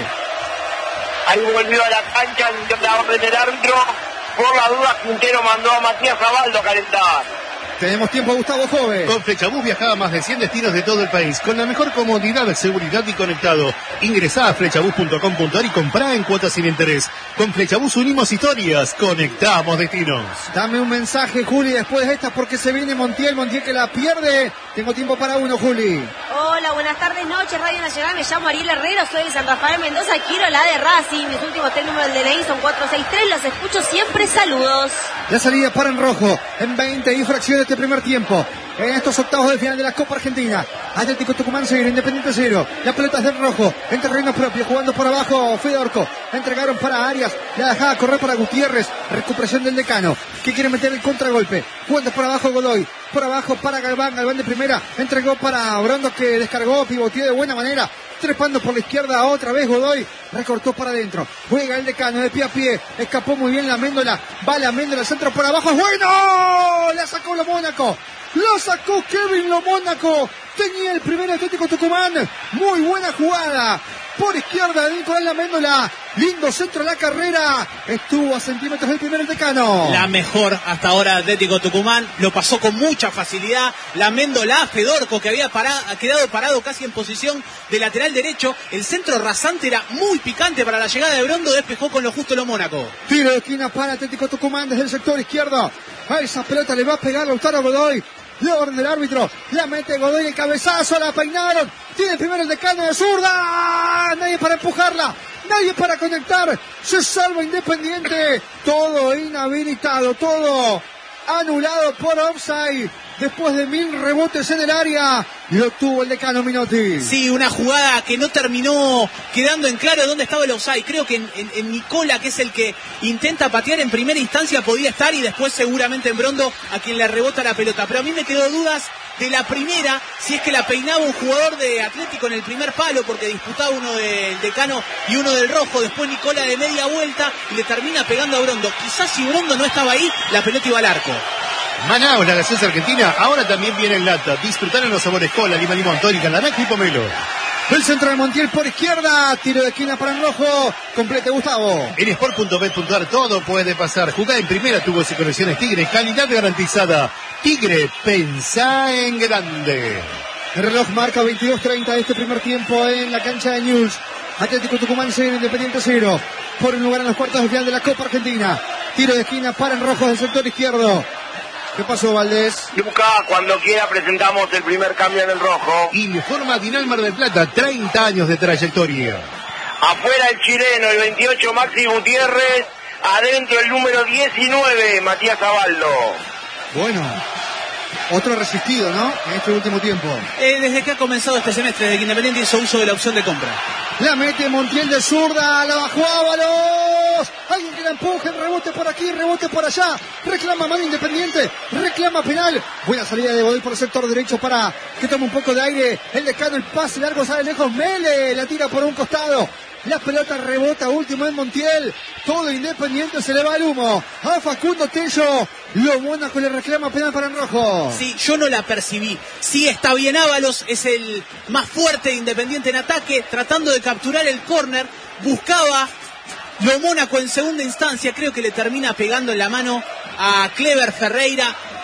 Ahí volvió a la cancha, intenta orden del árbitro. Por la duda, Quintero mandó a Matías Zabaldo a calentar. Tenemos tiempo, Gustavo Jove. Con Flechabús viajaba a más de cien destinos de todo el país, con la mejor comodidad, seguridad y conectado. Ingresá a flechabús punto com punto ar y comprá en cuotas sin interés. Con Flechabús unimos historias, conectamos destinos. Dame un mensaje, Juli, después de esta, porque se viene Montiel, Montiel que la pierde. Tengo tiempo para uno, Juli. Hola, buenas tardes, noches, Radio Nacional. Me llamo Ariel Herrera, soy de San Rafael Mendoza. Quiero la de Racing. Mis últimos tres números del D N I son cuatro seis tres. Los escucho siempre. Saludos. La salida para en rojo en veinte y fracciones de este primer tiempo. En estos octavos de final de la Copa Argentina. Atlético Tucumán cero, Independiente cero. La pelota es del rojo, en terreno propio, jugando por abajo Fedorco. Entregaron para Arias, la dejaba correr para Gutiérrez. Recuperación del Decano, que quiere meter el contragolpe. Jugando por abajo Godoy, por abajo para Galván, Galván de primera. Entregó para Brondo, que descargó, pivoteó de buena manera. Trepando por la izquierda otra vez Godoy, recortó para adentro, juega el Decano de pie a pie, escapó muy bien la Méndola, va la Méndola, centro por abajo, ¡es bueno! La sacó lo Mónaco, lo sacó Kevin Lo Mónaco, tenía el primer Atlético Tucumán, muy buena jugada, por izquierda de Nicolás La Méndola, lindo centro de la carrera, estuvo a centímetros del primer Decano. La mejor hasta ahora Atlético Tucumán, lo pasó con mucha facilidad. La Méndola, Fedorco, que había parado, quedado parado casi en posición de lateral derecho. El centro rasante era muy picante para la llegada de Brondo, despejó con lo justo Lo Mónaco. Tiro de esquina para Atlético Tucumán desde el sector izquierdo. A esa pelota le va a pegar Lautaro Godoy. Le orden del árbitro, la mete Godoy, el cabezazo, la peinaron, tiene primero el Decano de zurda, nadie para empujarla, nadie para conectar, se salva Independiente, todo inhabilitado, todo anulado por offside, después de mil rebotes en el área, lo tuvo el Decano Minotti. Sí, una jugada que no terminó quedando en claro dónde estaba el offside. Creo que en, en, en Nicola, que es el que intenta patear en primera instancia, podía estar, y después seguramente en Brondo, a quien le rebota la pelota. Pero a mí me quedó dudas de la primera, si es que la peinaba un jugador de Atlético en el primer palo, porque disputaba uno del Decano y uno del Rojo. Después Nicola de media vuelta y le termina pegando a Brondo. Quizás si Brondo no estaba ahí, la pelota iba al arco. Manaus, la gaseosa argentina, ahora también viene en lata. Disfrutaron los sabores cola, lima, limón, tónica, naranja y pomelo. El centro de Montiel por izquierda, tiro de esquina para el rojo, complete Gustavo. En sport punto bet punto ar todo puede pasar. Jugá en primera, tubos y conexiones Tigre, calidad garantizada. Tigre, pensá en grande. El reloj marca veintidós treinta de este primer tiempo en la cancha de News. Atlético Tucumán cero, Independiente cero. Por un lugar en los cuartos de final de la Copa Argentina. Tiro de esquina para el rojo del sector izquierdo. ¿Qué pasó, Valdés? Luca, cuando quiera presentamos el primer cambio en el rojo. Informa Dinal Mar del Plata, treinta años de trayectoria. Afuera el chileno, el veintiocho, Maxi Gutiérrez. Adentro el número diecinueve, Matías Zabaldo. Bueno, otro resistido, ¿no? En este último tiempo. Eh, desde que ha comenzado este semestre, desde que Independiente hizo uso de la opción de compra. La mete Montiel de zurda, la bajó Ábalos. Alguien que la empuje, rebote por aquí, rebote por allá. Reclama mano Independiente, reclama penal. Buena salida de Godoy por el sector derecho para que tome un poco de aire. El Decano, el pase largo, sale lejos. Mele la tira por un costado. La pelota rebota último en Montiel. Todo Independiente se le va el humo. A Facundo Tello. Lo Mónaco le reclama penal para el rojo. Sí, yo no la percibí. Sí, está bien Ábalos, es el más fuerte de Independiente en ataque, tratando de capturar el córner. Buscaba Lo Mónaco en segunda instancia. Creo que le termina pegando en la mano a Clever Ferreira.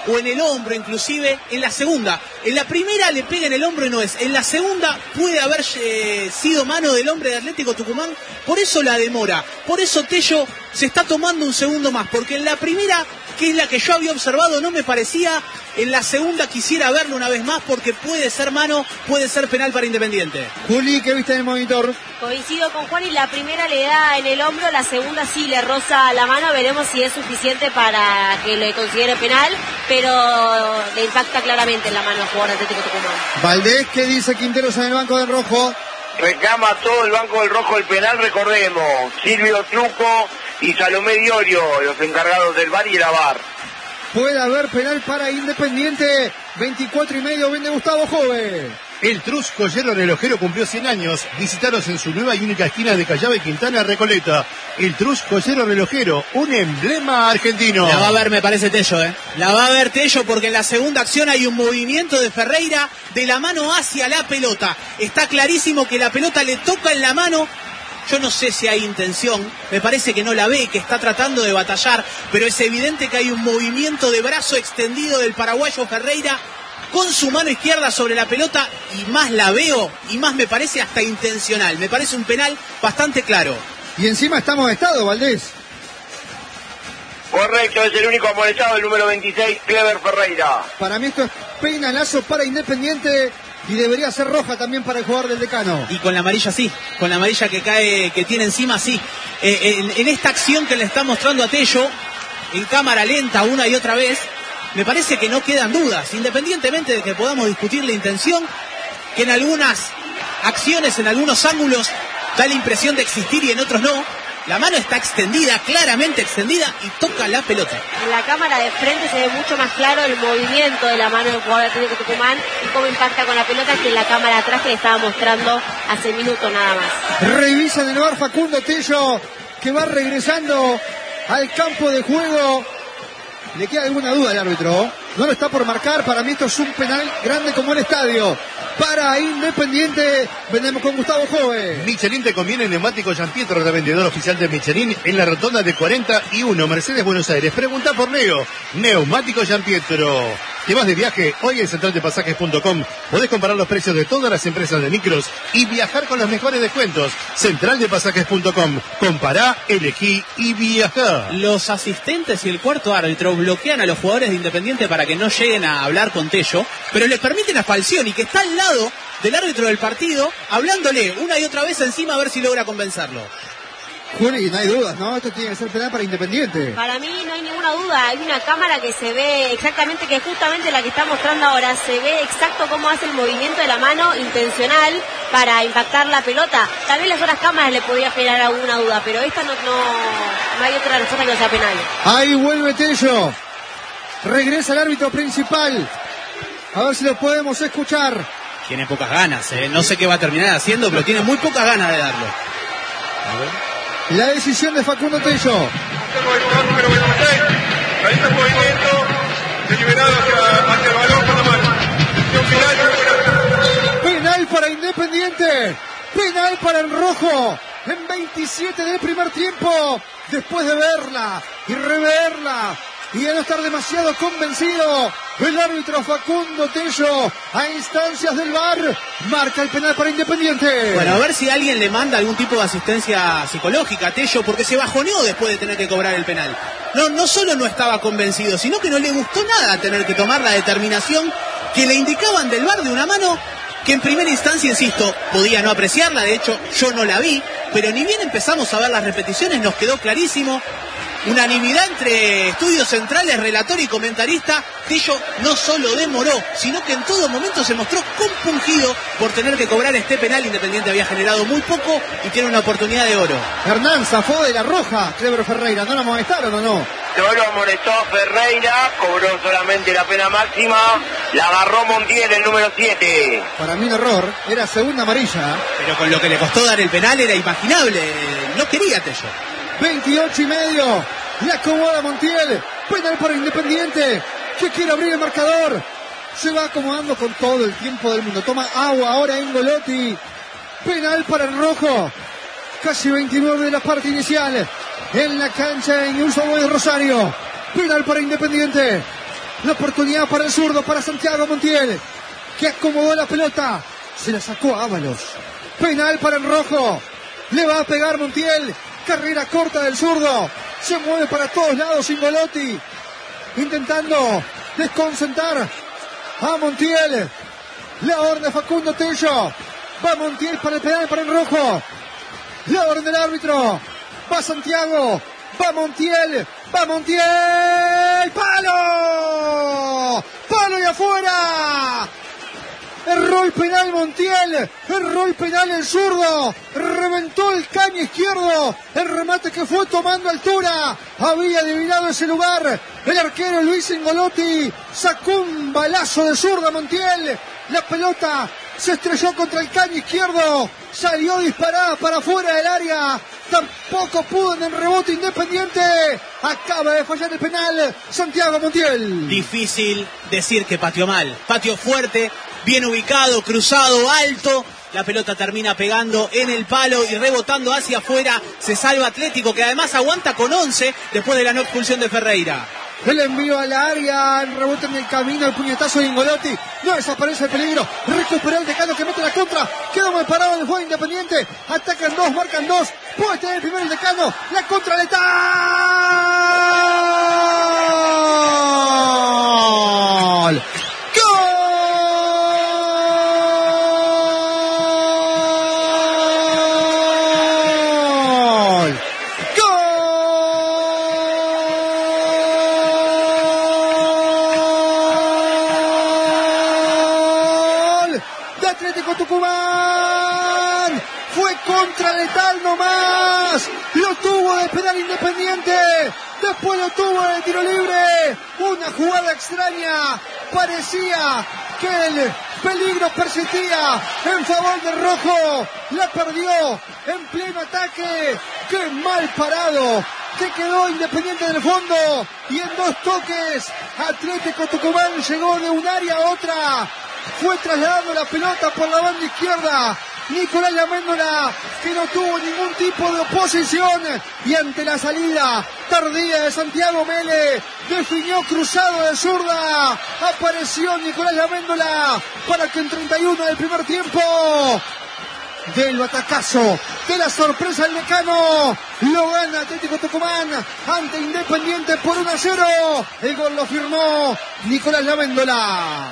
o en el hombro inclusive, en la segunda. En la primera le pega en el hombro y no es. En la segunda puede haber eh, sido mano del hombre de Atlético Tucumán, por eso la demora. Por eso Tello se está tomando un segundo más, porque en la primera, que es la que yo había observado, no me parecía. En la segunda quisiera verlo una vez más, porque puede ser mano, puede ser penal para Independiente. Juli, ¿qué viste en el monitor? Coincido con Juan, y la primera le da en el hombro, la segunda sí le roza la mano. Veremos si es suficiente para que le considere penal, pero le impacta claramente en la mano al jugador de Atlético Tucumán. Valdés, ¿qué dice Quinteros en el banco del Rojo? Reclama todo el banco del Rojo el penal, recordemos. Silvio Truco y Salomé Diorio, los encargados del V A R y la V A R. Puede haber penal para Independiente. veinticuatro y medio vende Gustavo Jove. El Trus Joyero Relojero cumplió cien años. Visitaros en su nueva y única esquina de Callao y Quintana, Recoleta. El Trus Joyero Relojero, un emblema argentino. La va a ver, me parece, Tello, ¿eh? La va a ver Tello, porque en la segunda acción hay un movimiento de Ferreira de la mano hacia la pelota. Está clarísimo que la pelota le toca en la mano. Yo no sé si hay intención, me parece que no la ve, que está tratando de batallar, pero es evidente que hay un movimiento de brazo extendido del paraguayo Ferreira con su mano izquierda sobre la pelota, y más la veo y más me parece hasta intencional. Me parece un penal bastante claro. Y encima estamos de estado, Valdés. Correcto, es el único amonestado, el número veintiséis, Clever Ferreira. Para mí esto es penalazo para Independiente. Y debería ser roja también para el jugador del Decano. Y con la amarilla sí, con la amarilla que cae, que tiene encima sí. Eh, en, en esta acción que le está mostrando a Tello, en cámara lenta una y otra vez, me parece que no quedan dudas, independientemente de que podamos discutir la intención, que en algunas acciones, en algunos ángulos, da la impresión de existir y en otros no. La mano está extendida, claramente extendida, y toca la pelota. En la cámara de frente se ve mucho más claro el movimiento de la mano del jugador de Atlético Tucumán y cómo impacta con la pelota que en la cámara atrás que le estaba mostrando hace minutos nada más. Revisa en el bar Facundo Tello, que va regresando al campo de juego. ¿Le queda alguna duda al árbitro? No lo está por marcar. Para mí esto es un penal grande como el estadio. Para Independiente, vendemos con Gustavo Jove. Michelin te conviene neumático Gianpietro, revendedor oficial de Michelin en la rotonda de cuarenta y uno, Mercedes, Buenos Aires. Pregunta por Leo, neumático Gianpietro. ¿Te vas de viaje? Hoy en central de pasajes punto com podés comparar los precios de todas las empresas de micros y viajar con los mejores descuentos. central de pasajes punto com. Compará, elegí y viajá. Los asistentes y el cuarto árbitro bloquean a los jugadores de Independiente para que no lleguen a hablar con Tello, pero les permiten a Falcioni, que está al lado del árbitro del partido, hablándole una y otra vez encima a ver si logra convencerlo. Juli, no hay dudas, ¿no? Esto tiene que ser penal para Independiente. Para mí no hay ninguna duda, hay una cámara que se ve exactamente, que es justamente la que está mostrando ahora, se ve exacto cómo hace el movimiento de la mano intencional para impactar la pelota. Tal vez las otras cámaras le podría generar alguna duda, pero esta no, no, no hay otra respuesta que no sea penal. Ahí vuelve Tello. Regresa el árbitro principal. A ver si lo podemos escuchar. Tiene pocas ganas, ¿eh? No sé qué va a terminar haciendo, pero tiene muy pocas ganas de darlo. A ver. La decisión de Facundo Tello. Tengo el jugador número veintiséis, realiza un movimiento deliberado hacia, hacia el balón con la mano. Penal, penal para Independiente. Penal para el Rojo. En veintisiete del primer tiempo. Después de verla y reverla y de no estar demasiado convencido, el árbitro Facundo Tello, a instancias del V A R, marca el penal para Independiente. Bueno, a ver si alguien le manda algún tipo de asistencia psicológica a Tello, porque se bajoneó después de tener que cobrar el penal. No, no solo no estaba convencido, sino que no le gustó nada tener que tomar la determinación que le indicaban del V A R de una mano que en primera instancia, insisto, podía no apreciarla. De hecho, yo no la vi, pero ni bien empezamos a ver las repeticiones, nos quedó clarísimo. Unanimidad entre estudios centrales, relator y comentarista. Tello no solo demoró, sino que en todo momento se mostró compungido por tener que cobrar este penal. Independiente había generado muy poco y tiene una oportunidad de oro. Hernán zafó de la roja, Clever Ferreira. ¿No la amonestaron o no? No lo amonestó Ferreira, cobró solamente la pena máxima. La agarró Montiel, el número siete. Para mí un error, era segunda amarilla. Pero con lo que le costó dar el penal era imaginable. No quería Tello. veintiocho y medio, la acomoda Montiel, penal para Independiente, que quiere abrir el marcador, se va acomodando con todo el tiempo del mundo, toma agua ahora Engolotti, penal para el Rojo, casi veintinueve de la parte inicial, en la cancha en Uso de Rosario, penal para Independiente, La oportunidad para el zurdo, para Santiago Montiel, que acomodó la pelota. Se la sacó a Ábalos. Penal para el rojo. Le va a pegar Montiel. Carrera corta del zurdo. Se mueve para todos lados Ingolotti, intentando desconcentrar a Montiel. La orden de Facundo Tello. Va Montiel para el penal para el rojo. La orden del árbitro. Va Santiago. Va Montiel. Va Montiel. ¡Palo! ¡Palo y afuera! Erró el penal Montiel, erró el penal el zurdo, reventó el caño izquierdo, el remate que fue tomando altura, había adivinado ese lugar, el arquero Luis Ingolotti sacó un balazo de zurda Montiel, la pelota se estrelló contra el caño izquierdo, salió disparada para afuera del área, tampoco pudo en el rebote Independiente, acaba de fallar el penal Santiago Montiel. Difícil decir que pateó mal, pateó fuerte, bien ubicado, cruzado, alto, la pelota termina pegando en el palo y rebotando hacia afuera, se salva Atlético, que además aguanta con once después de la no expulsión de Ferreira. El envío a la área, el rebote en el camino, el puñetazo de Ingolotti, no desaparece el peligro, recupera el Decano que mete la contra, queda muy parado en el juego Independiente, atacan dos, marcan dos, puede tener el primero el Decano, la contra letal. Tucumán fue contra letal nomás, lo tuvo de penal Independiente, después lo tuvo de tiro libre, una jugada extraña, parecía que el peligro persistía en favor del rojo, la perdió en pleno ataque, qué mal parado que quedó Independiente en el fondo, y en dos toques Atlético Tucumán llegó de un área a otra. Fue trasladando la pelota por la banda izquierda Nicolás Laméndola, que no tuvo ningún tipo de oposición, y ante la salida tardía de Santiago Mele definió cruzado de zurda, apareció Nicolás Laméndola para que en treinta y uno del primer tiempo del batacazo, de la sorpresa del Decano, lo gana Atlético Tucumán ante Independiente por uno a cero. El gol lo firmó Nicolás Laméndola.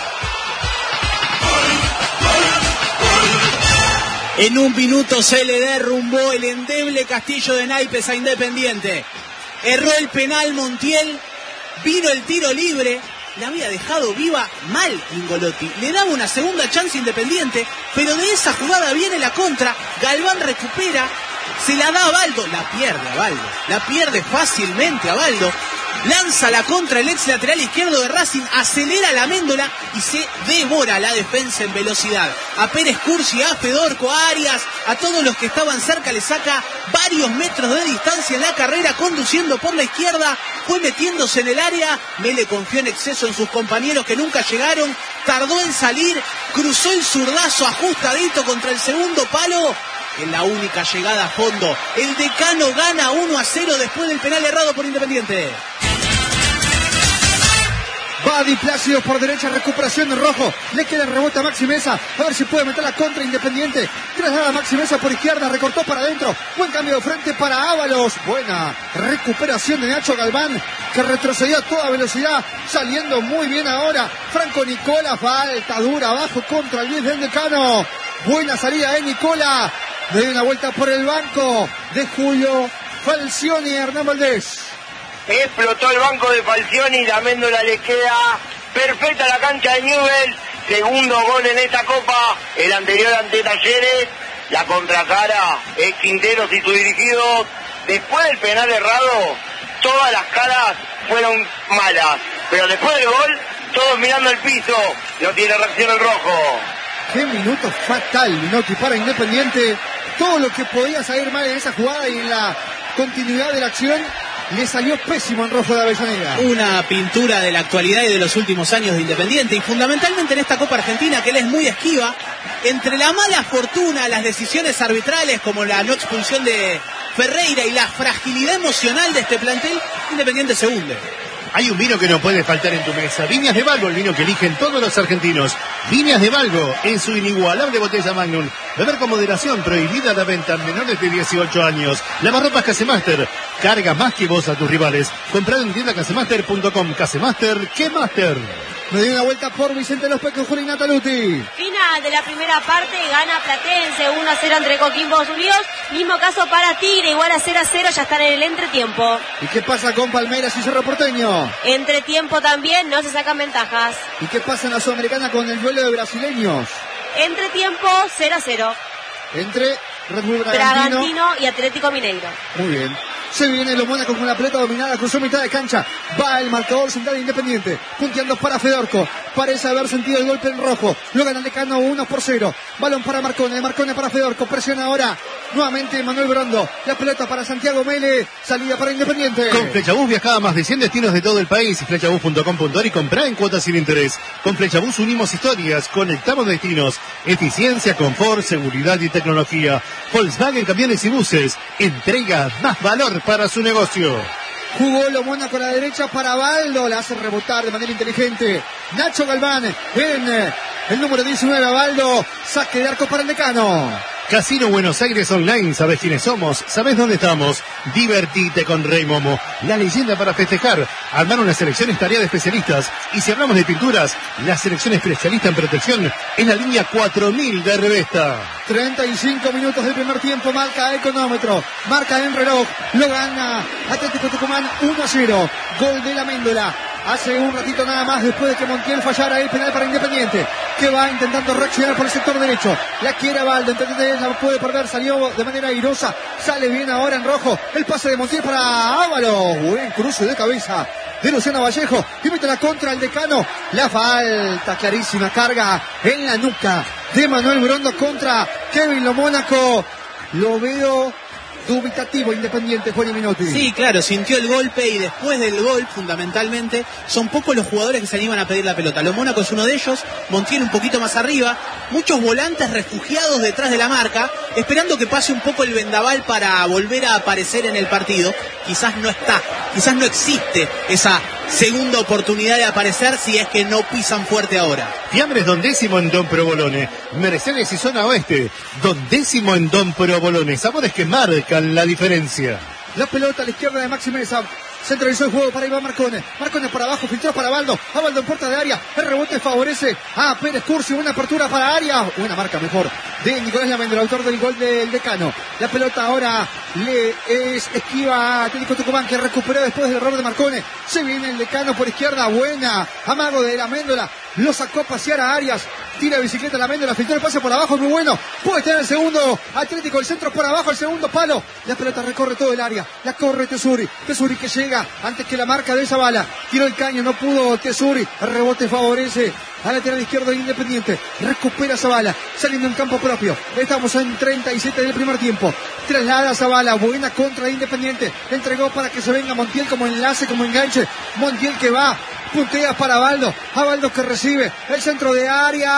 En un minuto se le derrumbó el endeble castillo de naipes a Independiente. Erró el penal Montiel, vino el tiro libre, la había dejado viva mal Ingolotti. Le daba una segunda chance Independiente, pero de esa jugada viene la contra, Galván recupera, se la da a Baldo, la pierde a Baldo, la pierde fácilmente a Baldo. Lanza la contra el ex lateral izquierdo de Racing, acelera la Méndola y se devora la defensa en velocidad. A Pérez Cursi, a Fedorco, a Arias, a todos los que estaban cerca le saca varios metros de distancia en la carrera, conduciendo por la izquierda, fue metiéndose en el área, Mele confió en exceso en sus compañeros que nunca llegaron, tardó en salir, cruzó el zurdazo ajustadito contra el segundo palo. En la única llegada a fondo, el Decano gana uno a cero después del penal errado por Independiente. Va Di Plácido por derecha, recuperación de rojo, le queda el rebote a Maxi Mesa, a ver si puede meter la contra Independiente, traslada a Maxi Mesa por izquierda, recortó para adentro, buen cambio de frente para Ábalos, buena recuperación de Nacho Galván, que retrocedió a toda velocidad, saliendo muy bien ahora, Franco Nicola, falta dura abajo contra el diez del Decano, buena salida de Nicola, le dio una vuelta por el banco de Julio Falcioni y Hernán Valdés. Explotó el banco de Falcioni y la Méndola le queda perfecta la cancha de Newell's. Segundo gol en esta copa, el anterior ante Talleres. La contracara es Quinteros y sus dirigidos. Después del penal errado, todas las caras fueron malas. Pero después del gol, todos mirando el piso. No tiene reacción el rojo. Qué minuto fatal, Minotti, para Independiente. Todo lo que podía salir mal en esa jugada y en la continuidad de la acción le salió pésimo en rojo de Avellaneda. Una pintura de la actualidad y de los últimos años de Independiente, y fundamentalmente en esta Copa Argentina, que él es muy esquiva. Entre la mala fortuna, las decisiones arbitrales como la no expulsión de Ferreira y la fragilidad emocional de este plantel, Independiente se hunde. Hay un vino que no puede faltar en tu mesa. Viñas de Valgo, el vino que eligen todos los argentinos. Viñas de Valgo, en su inigualable botella Magnum. Beber con moderación, prohibida la venta a menores de dieciocho años. Lavarropas Casemaster, carga más que vos a tus rivales. Comprad en tienda casemaster punto com. Casemaster, ¿qué Master? Me dio una vuelta por Vicente Los Pecos, Juli Nataluti. Final de la primera parte, gana Platense uno a cero entre Coquimbos Unidos. Mismo caso para Tigre, igual a cero a cero, ya están en el entretiempo. ¿Y qué pasa con Palmeiras y Cerro Porteño? Entretiempo también, no se sacan ventajas. ¿Y qué pasa en la Sudamericana con el duelo de brasileños? Entretiempo cero a cero. Entre Red Bull Bragantino, Bragantino y Atlético Mineiro. Muy bien. Se viene los Mónacos con la pelota dominada, cruzó mitad de cancha. Va el marcador central Independiente. Punteando para Fedorco. Parece haber sentido el golpe en rojo. Lo gana el Decano uno por cero. Balón para Marcone. Marcone para Fedorco. Presiona ahora nuevamente Manuel Brondo. La pelota para Santiago Mele. Salida para Independiente. Con Flechabús viaja a más de cien destinos de todo el país. Flechabús punto com punto ar y comprá en cuotas sin interés. Con Flechabús unimos historias, conectamos destinos. Eficiencia, confort, seguridad y tecnología. Volkswagen Camiones y Buses. Entrega más valor para su negocio. Jugó lo Mónaco a la derecha para Baldo. La hace rebotar de manera inteligente Nacho Galván en el número diecinueve. Baldo, saque de arco para el Decano. Casino Buenos Aires Online, sabes quiénes somos, sabes dónde estamos. Divertite con Rey Momo, la leyenda para festejar. Armar una selección es tarea de especialistas. Y si hablamos de pinturas, la selección especialista en protección es la línea cuatro mil de Revesta. treinta y cinco minutos del primer tiempo, marca el cronómetro, marca el reloj, lo gana Atlético Tucumán uno a cero. Gol de la Méndola. Hace un ratito nada más después de que Montiel fallara el penal para Independiente, que va intentando reaccionar por el sector derecho. La quiere Baldo, Independiente la puede perder, salió de manera airosa, sale bien ahora en rojo. El pase de Montiel para Ábalos. Buen cruce de cabeza de Luciano Vallejo. Y mete la contra el Decano. La falta clarísima, carga en la nuca de Manuel Brondo contra Kevin Lo Mónaco. Lo veo dubitativo Independiente, Juan Minotti. Sí, claro, sintió el golpe y después del gol, fundamentalmente, son pocos los jugadores que se animan a pedir la pelota. Lo Mónaco es uno de ellos, Montiel un poquito más arriba, muchos volantes refugiados detrás de la marca, esperando que pase un poco el vendaval para volver a aparecer en el partido. Quizás no está, quizás no existe esa segunda oportunidad de aparecer si es que no pisan fuerte ahora. Fiambres Don Décimo en Don Provolone, Mercedes y Zona Oeste, Don Décimo en Don Provolone, sabores que marcan la diferencia. La pelota a la izquierda de Maxi Mesa. Centralizó el juego para Iván Marcone. Marcone para abajo, filtró para Baldo. A Baldo en puerta de área. El rebote favorece a Pérez Curcio. Una apertura para área. Una marca mejor de Nicolás Lamendo, el autor del gol del Decano. La pelota ahora le es esquiva a Atlético Tucumán, que recuperó después del error de Marcone. Se viene el Decano por izquierda. Buena. Amago de la Méndola. Lo sacó a pasear a Arias. Tira bicicleta la Méndola. Filtró el pase por abajo. Muy bueno. Puede tener el segundo. Atlético, el centro por abajo. El segundo palo. La pelota recorre todo el área. La corre Tesuri. Tesuri que llega antes que la marca de Zavala. Tiró el caño, no pudo Tesuri. El rebote favorece a lateral izquierdo de Independiente. Recupera Zavala, saliendo en campo propio. Estamos en treinta y siete del primer tiempo. Traslada Zavala, buena contra de Independiente. Entregó para que se venga Montiel como enlace, como enganche. Montiel que va, puntea para Baldo. A Baldo que recibe el centro de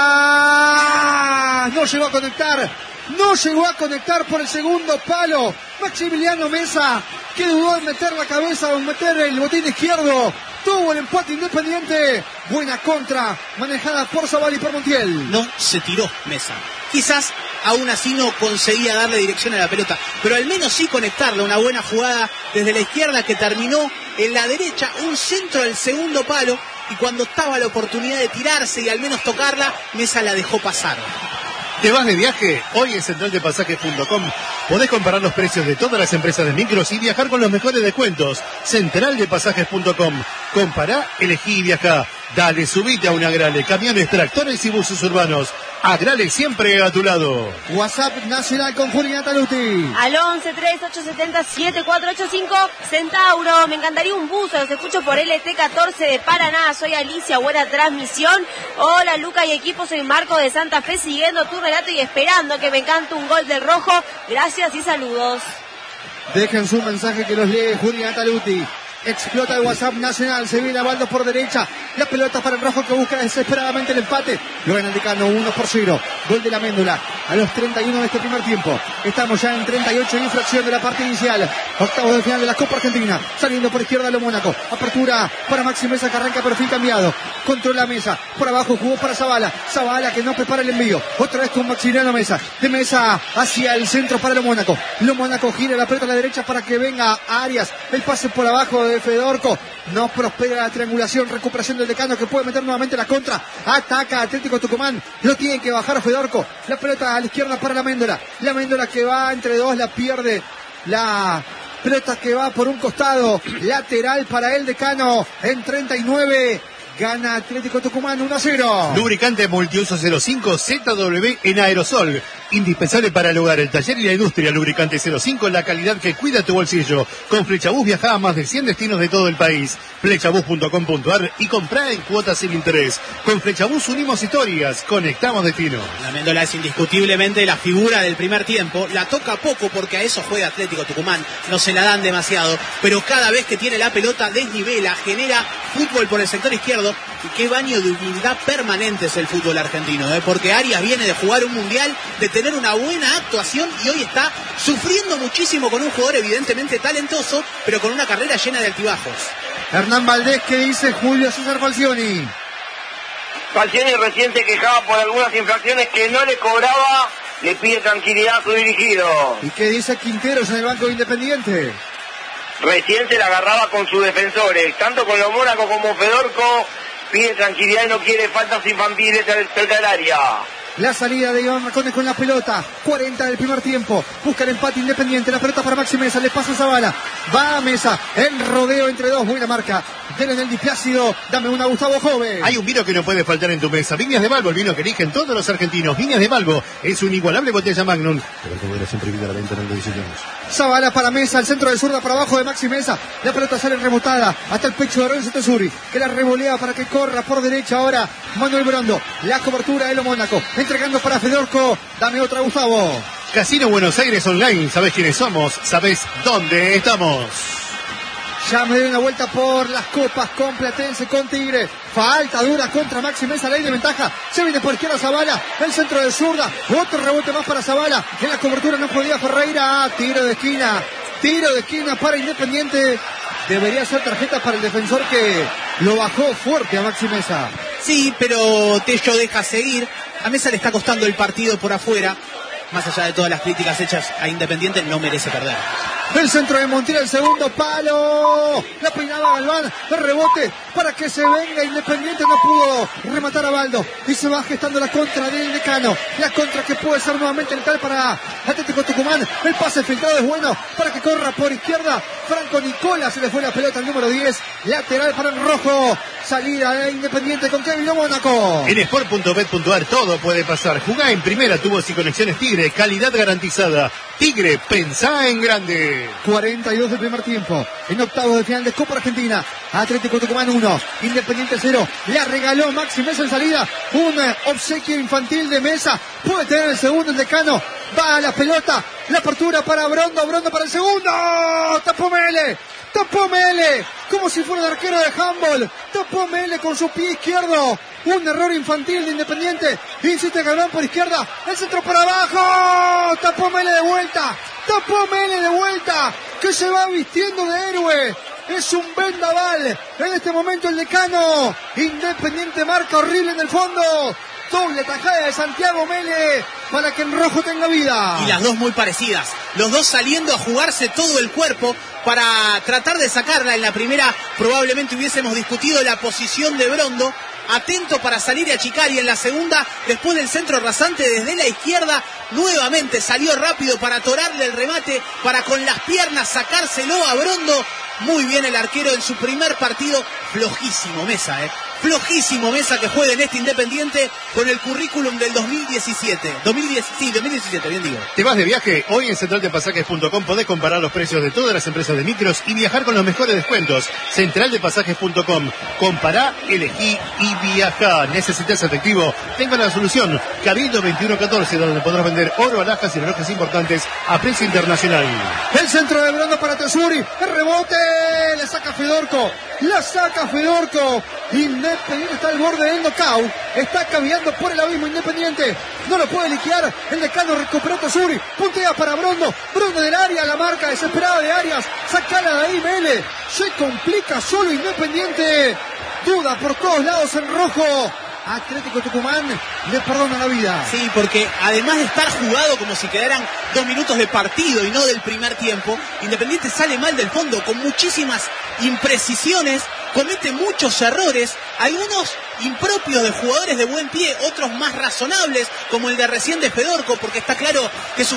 área. No llegó a conectar. No llegó a conectar por el segundo palo. Maximiliano Mesa, que dudó en meter la cabeza o en meter el botín izquierdo. Tuvo el empate Independiente. Buena contra, manejada por Zavala y por Montiel. No se tiró Mesa. Quizás aún así no conseguía darle dirección a la pelota, pero al menos sí conectarla. Una buena jugada desde la izquierda que terminó en la derecha. Un centro al segundo palo. Y cuando estaba la oportunidad de tirarse y al menos tocarla, Mesa la dejó pasar. ¿Te vas de viaje? Hoy en central de pasajes punto com podés comparar los precios de todas las empresas de micros y viajar con los mejores descuentos. central de pasajes punto com. Compará, elegí y viajá. Dale, subite a una Agrale, camiones, tractores y buses urbanos. Agrale siempre a tu lado. WhatsApp nacional con Juli Nataluti. Al once tres ocho siete cero siete cuatro ocho cinco. Centauro, me encantaría un buzo, los escucho por L T catorce de Paraná. Soy Alicia, buena transmisión. Hola Luca y equipo, soy Marco de Santa Fe, siguiendo tu relato y esperando que me cante un gol del rojo. Gracias y saludos. Dejen su mensaje que los lee Juli Nataluti. Explota el WhatsApp nacional, se viene a Baldo por derecha, la pelota para el rojo que busca desesperadamente el empate. Lo gana el Decano uno por cero. Gol de la Méndola. a los treinta y uno de este primer tiempo. Estamos ya en treinta y ocho y fracción de la parte inicial. Octavos de final de la Copa Argentina. Saliendo por izquierda lo Mónaco. Apertura para Maxi Mesa que arranca perfil cambiado. Controla Mesa. Por abajo jugó para Zavala. Zavala que no prepara el envío. Otra vez con Maximiliano Mesa. De Mesa hacia el centro para lo Mónaco. Lo Mónaco gira la pelota a la derecha para que venga Arias. El pase por abajo de Fedorco. No prospera la triangulación. Recuperación del Decano que puede meter nuevamente la contra. Ataca Atlético Tucumán. Lo tiene que bajar Fedorco. La pelota a la izquierda para la Méndola. La Méndola que va entre dos. La pierde. La pelota que va por un costado. Lateral para el Decano. En treinta y nueve. Gana Atlético Tucumán uno a cero. Lubricante multiuso cero cinco Z W en aerosol. Indispensable para el hogar, el taller y la industria. Lubricante cero cinco, la calidad que cuida tu bolsillo. Con Flechabús viaja a más de cien destinos de todo el país. Flechabús punto com punto ar y comprá en cuotas sin interés. Con Flechabús unimos historias, conectamos destinos. La Méndola es indiscutiblemente la figura del primer tiempo. La toca poco porque a eso juega Atlético Tucumán. No se la dan demasiado. Pero cada vez que tiene la pelota desnivela, genera fútbol por el sector izquierdo. Y qué baño de humildad permanente es el fútbol argentino, ¿eh? Porque Arias viene de jugar un mundial, de tener una buena actuación y hoy está sufriendo muchísimo con un jugador evidentemente talentoso, pero con una carrera llena de altibajos. Hernán Valdés, ¿qué dice Julio César Falcioni? Falcioni recién se quejaba por algunas infracciones que no le cobraba, le pide tranquilidad a su dirigido. ¿Y qué dice Quinteros en el banco de Independiente? Recién se la agarraba con sus defensores, tanto con los Mónaco como Fedorco, pide tranquilidad y no quiere faltas infantiles cerca del área. La salida de Iván Marcones con la pelota. cuarenta del primer tiempo. Busca el empate Independiente. La pelota para Maxi Mesa. Le pasa a Zavala. Va a Mesa. El rodeo entre dos. Buena marca. Denle el Diplácido. Dame una Gustavo Joven. Hay un vino que no puede faltar en tu mesa. Viñas de Malvo, el vino que eligen todos los argentinos. Viñas de Malvo es una inigualable botella Magnum. Pero como era siempre vida a la venta en el dieciocho años. Zavala para Mesa. El centro de zurda para abajo de Maxi Mesa. La pelota sale rebotada hasta el pecho de Renzo Tesuri, que la revolea para que corra por derecha ahora Manuel Brondo. La cobertura de lo Mónaco. Entregando para Fedorco. Dame otra, Gustavo. Casino Buenos Aires Online. ¿Sabés quiénes somos? ¿Sabés dónde estamos? Ya me doy una vuelta por las copas con Platense, con Tigre. Falta dura contra Maxi Mesa, ley de ventaja. Se viene por izquierda Zavala, el centro de zurda. Otro rebote más para Zavala. En la cobertura no podía Ferreira. Tiro de esquina. Tiro de esquina para Independiente. Debería ser tarjeta para el defensor que lo bajó fuerte a Maxi Mesa. Sí, pero Tello deja seguir. A Mesa le está costando el partido por afuera. Más allá de todas las críticas hechas a Independiente, no merece perder. El centro de Montiel, el segundo palo. La peinaba Galván. El rebote para que se venga Independiente. No pudo rematar a Baldo. Y se va gestando la contra del Decano. La contra que puede ser nuevamente letal para Atlético Tucumán. El pase filtrado es bueno para que corra por izquierda. Franco Nicola, se le fue la pelota al número diez. Lateral para el rojo. Salida de Independiente con Kevin Mónaco. En sport punto bet punto ar todo puede pasar. Jugá en primera, tubos y conexiones Tigre. Calidad garantizada. Tigre, pensá en grande. cuarenta y dos del primer tiempo. En octavos de final de Copa Argentina. Atlético Tucumán uno. Independiente cero. La regaló Maxi Mesa en salida. Un obsequio infantil de Mesa. Puede tener el segundo el Decano. Va a la pelota. La apertura para Brondo. Brondo para el segundo. Tapó Mele. Tapó Mele. Como si fuera un arquero de handball. Tapó Mele con su pie izquierdo. Un error infantil de Independiente. Insiste Galván por izquierda. El centro para abajo. Tapó Mele de vuelta. Tapó Mele de vuelta. Que se va vistiendo de héroe. Es un vendaval. En este momento el Decano. Independiente marca horrible en el fondo. Doble tajada de Santiago Mele para que en rojo tenga vida. Y las dos muy parecidas. Los dos saliendo a jugarse todo el cuerpo para tratar de sacarla. En la primera probablemente hubiésemos discutido la posición de Brondo. Atento para salir y achicar. Y en la segunda, después del centro rasante desde la izquierda, nuevamente salió rápido para atorarle el remate, para con las piernas sacárselo a Brondo. Muy bien el arquero en su primer partido. Flojísimo Mesa, eh. Flojísimo Mesa que juega en este Independiente con el currículum del dos mil diecisiete. dos mil diez, sí, dos mil diecisiete, bien digo. ¿Te vas de viaje? Hoy en central de pasajes punto com podés comparar los precios de todas las empresas de micros y viajar con los mejores descuentos. central de pasajes punto com. Compará, elegí y viajá. ¿Necesitas efectivo? Tengo la solución. Cabildo veintiuno catorce, donde podrás vender oro, alhajas y relojes importantes a precio internacional. El centro de Brondo para Tesuri. El rebote. La saca Fedorco. La saca Fedorco. Independiente está al borde del knockout. Está caminando por el abismo Independiente. No lo puede liquidar. El Decano recuperó Tosuri. Puntea para Brondo. Brondo del área. La marca desesperada de Arias. Sacala de ahí, Mele. Se complica solo Independiente. Duda por todos lados en rojo. Atlético Tucumán le perdona la vida. Sí, porque además de estar jugado como si quedaran dos minutos de partido y no del primer tiempo, Independiente sale mal del fondo con muchísimas imprecisiones, comete muchos errores, algunos impropios de jugadores de buen pie, otros más razonables, como el de recién de Fedorco, porque está claro que su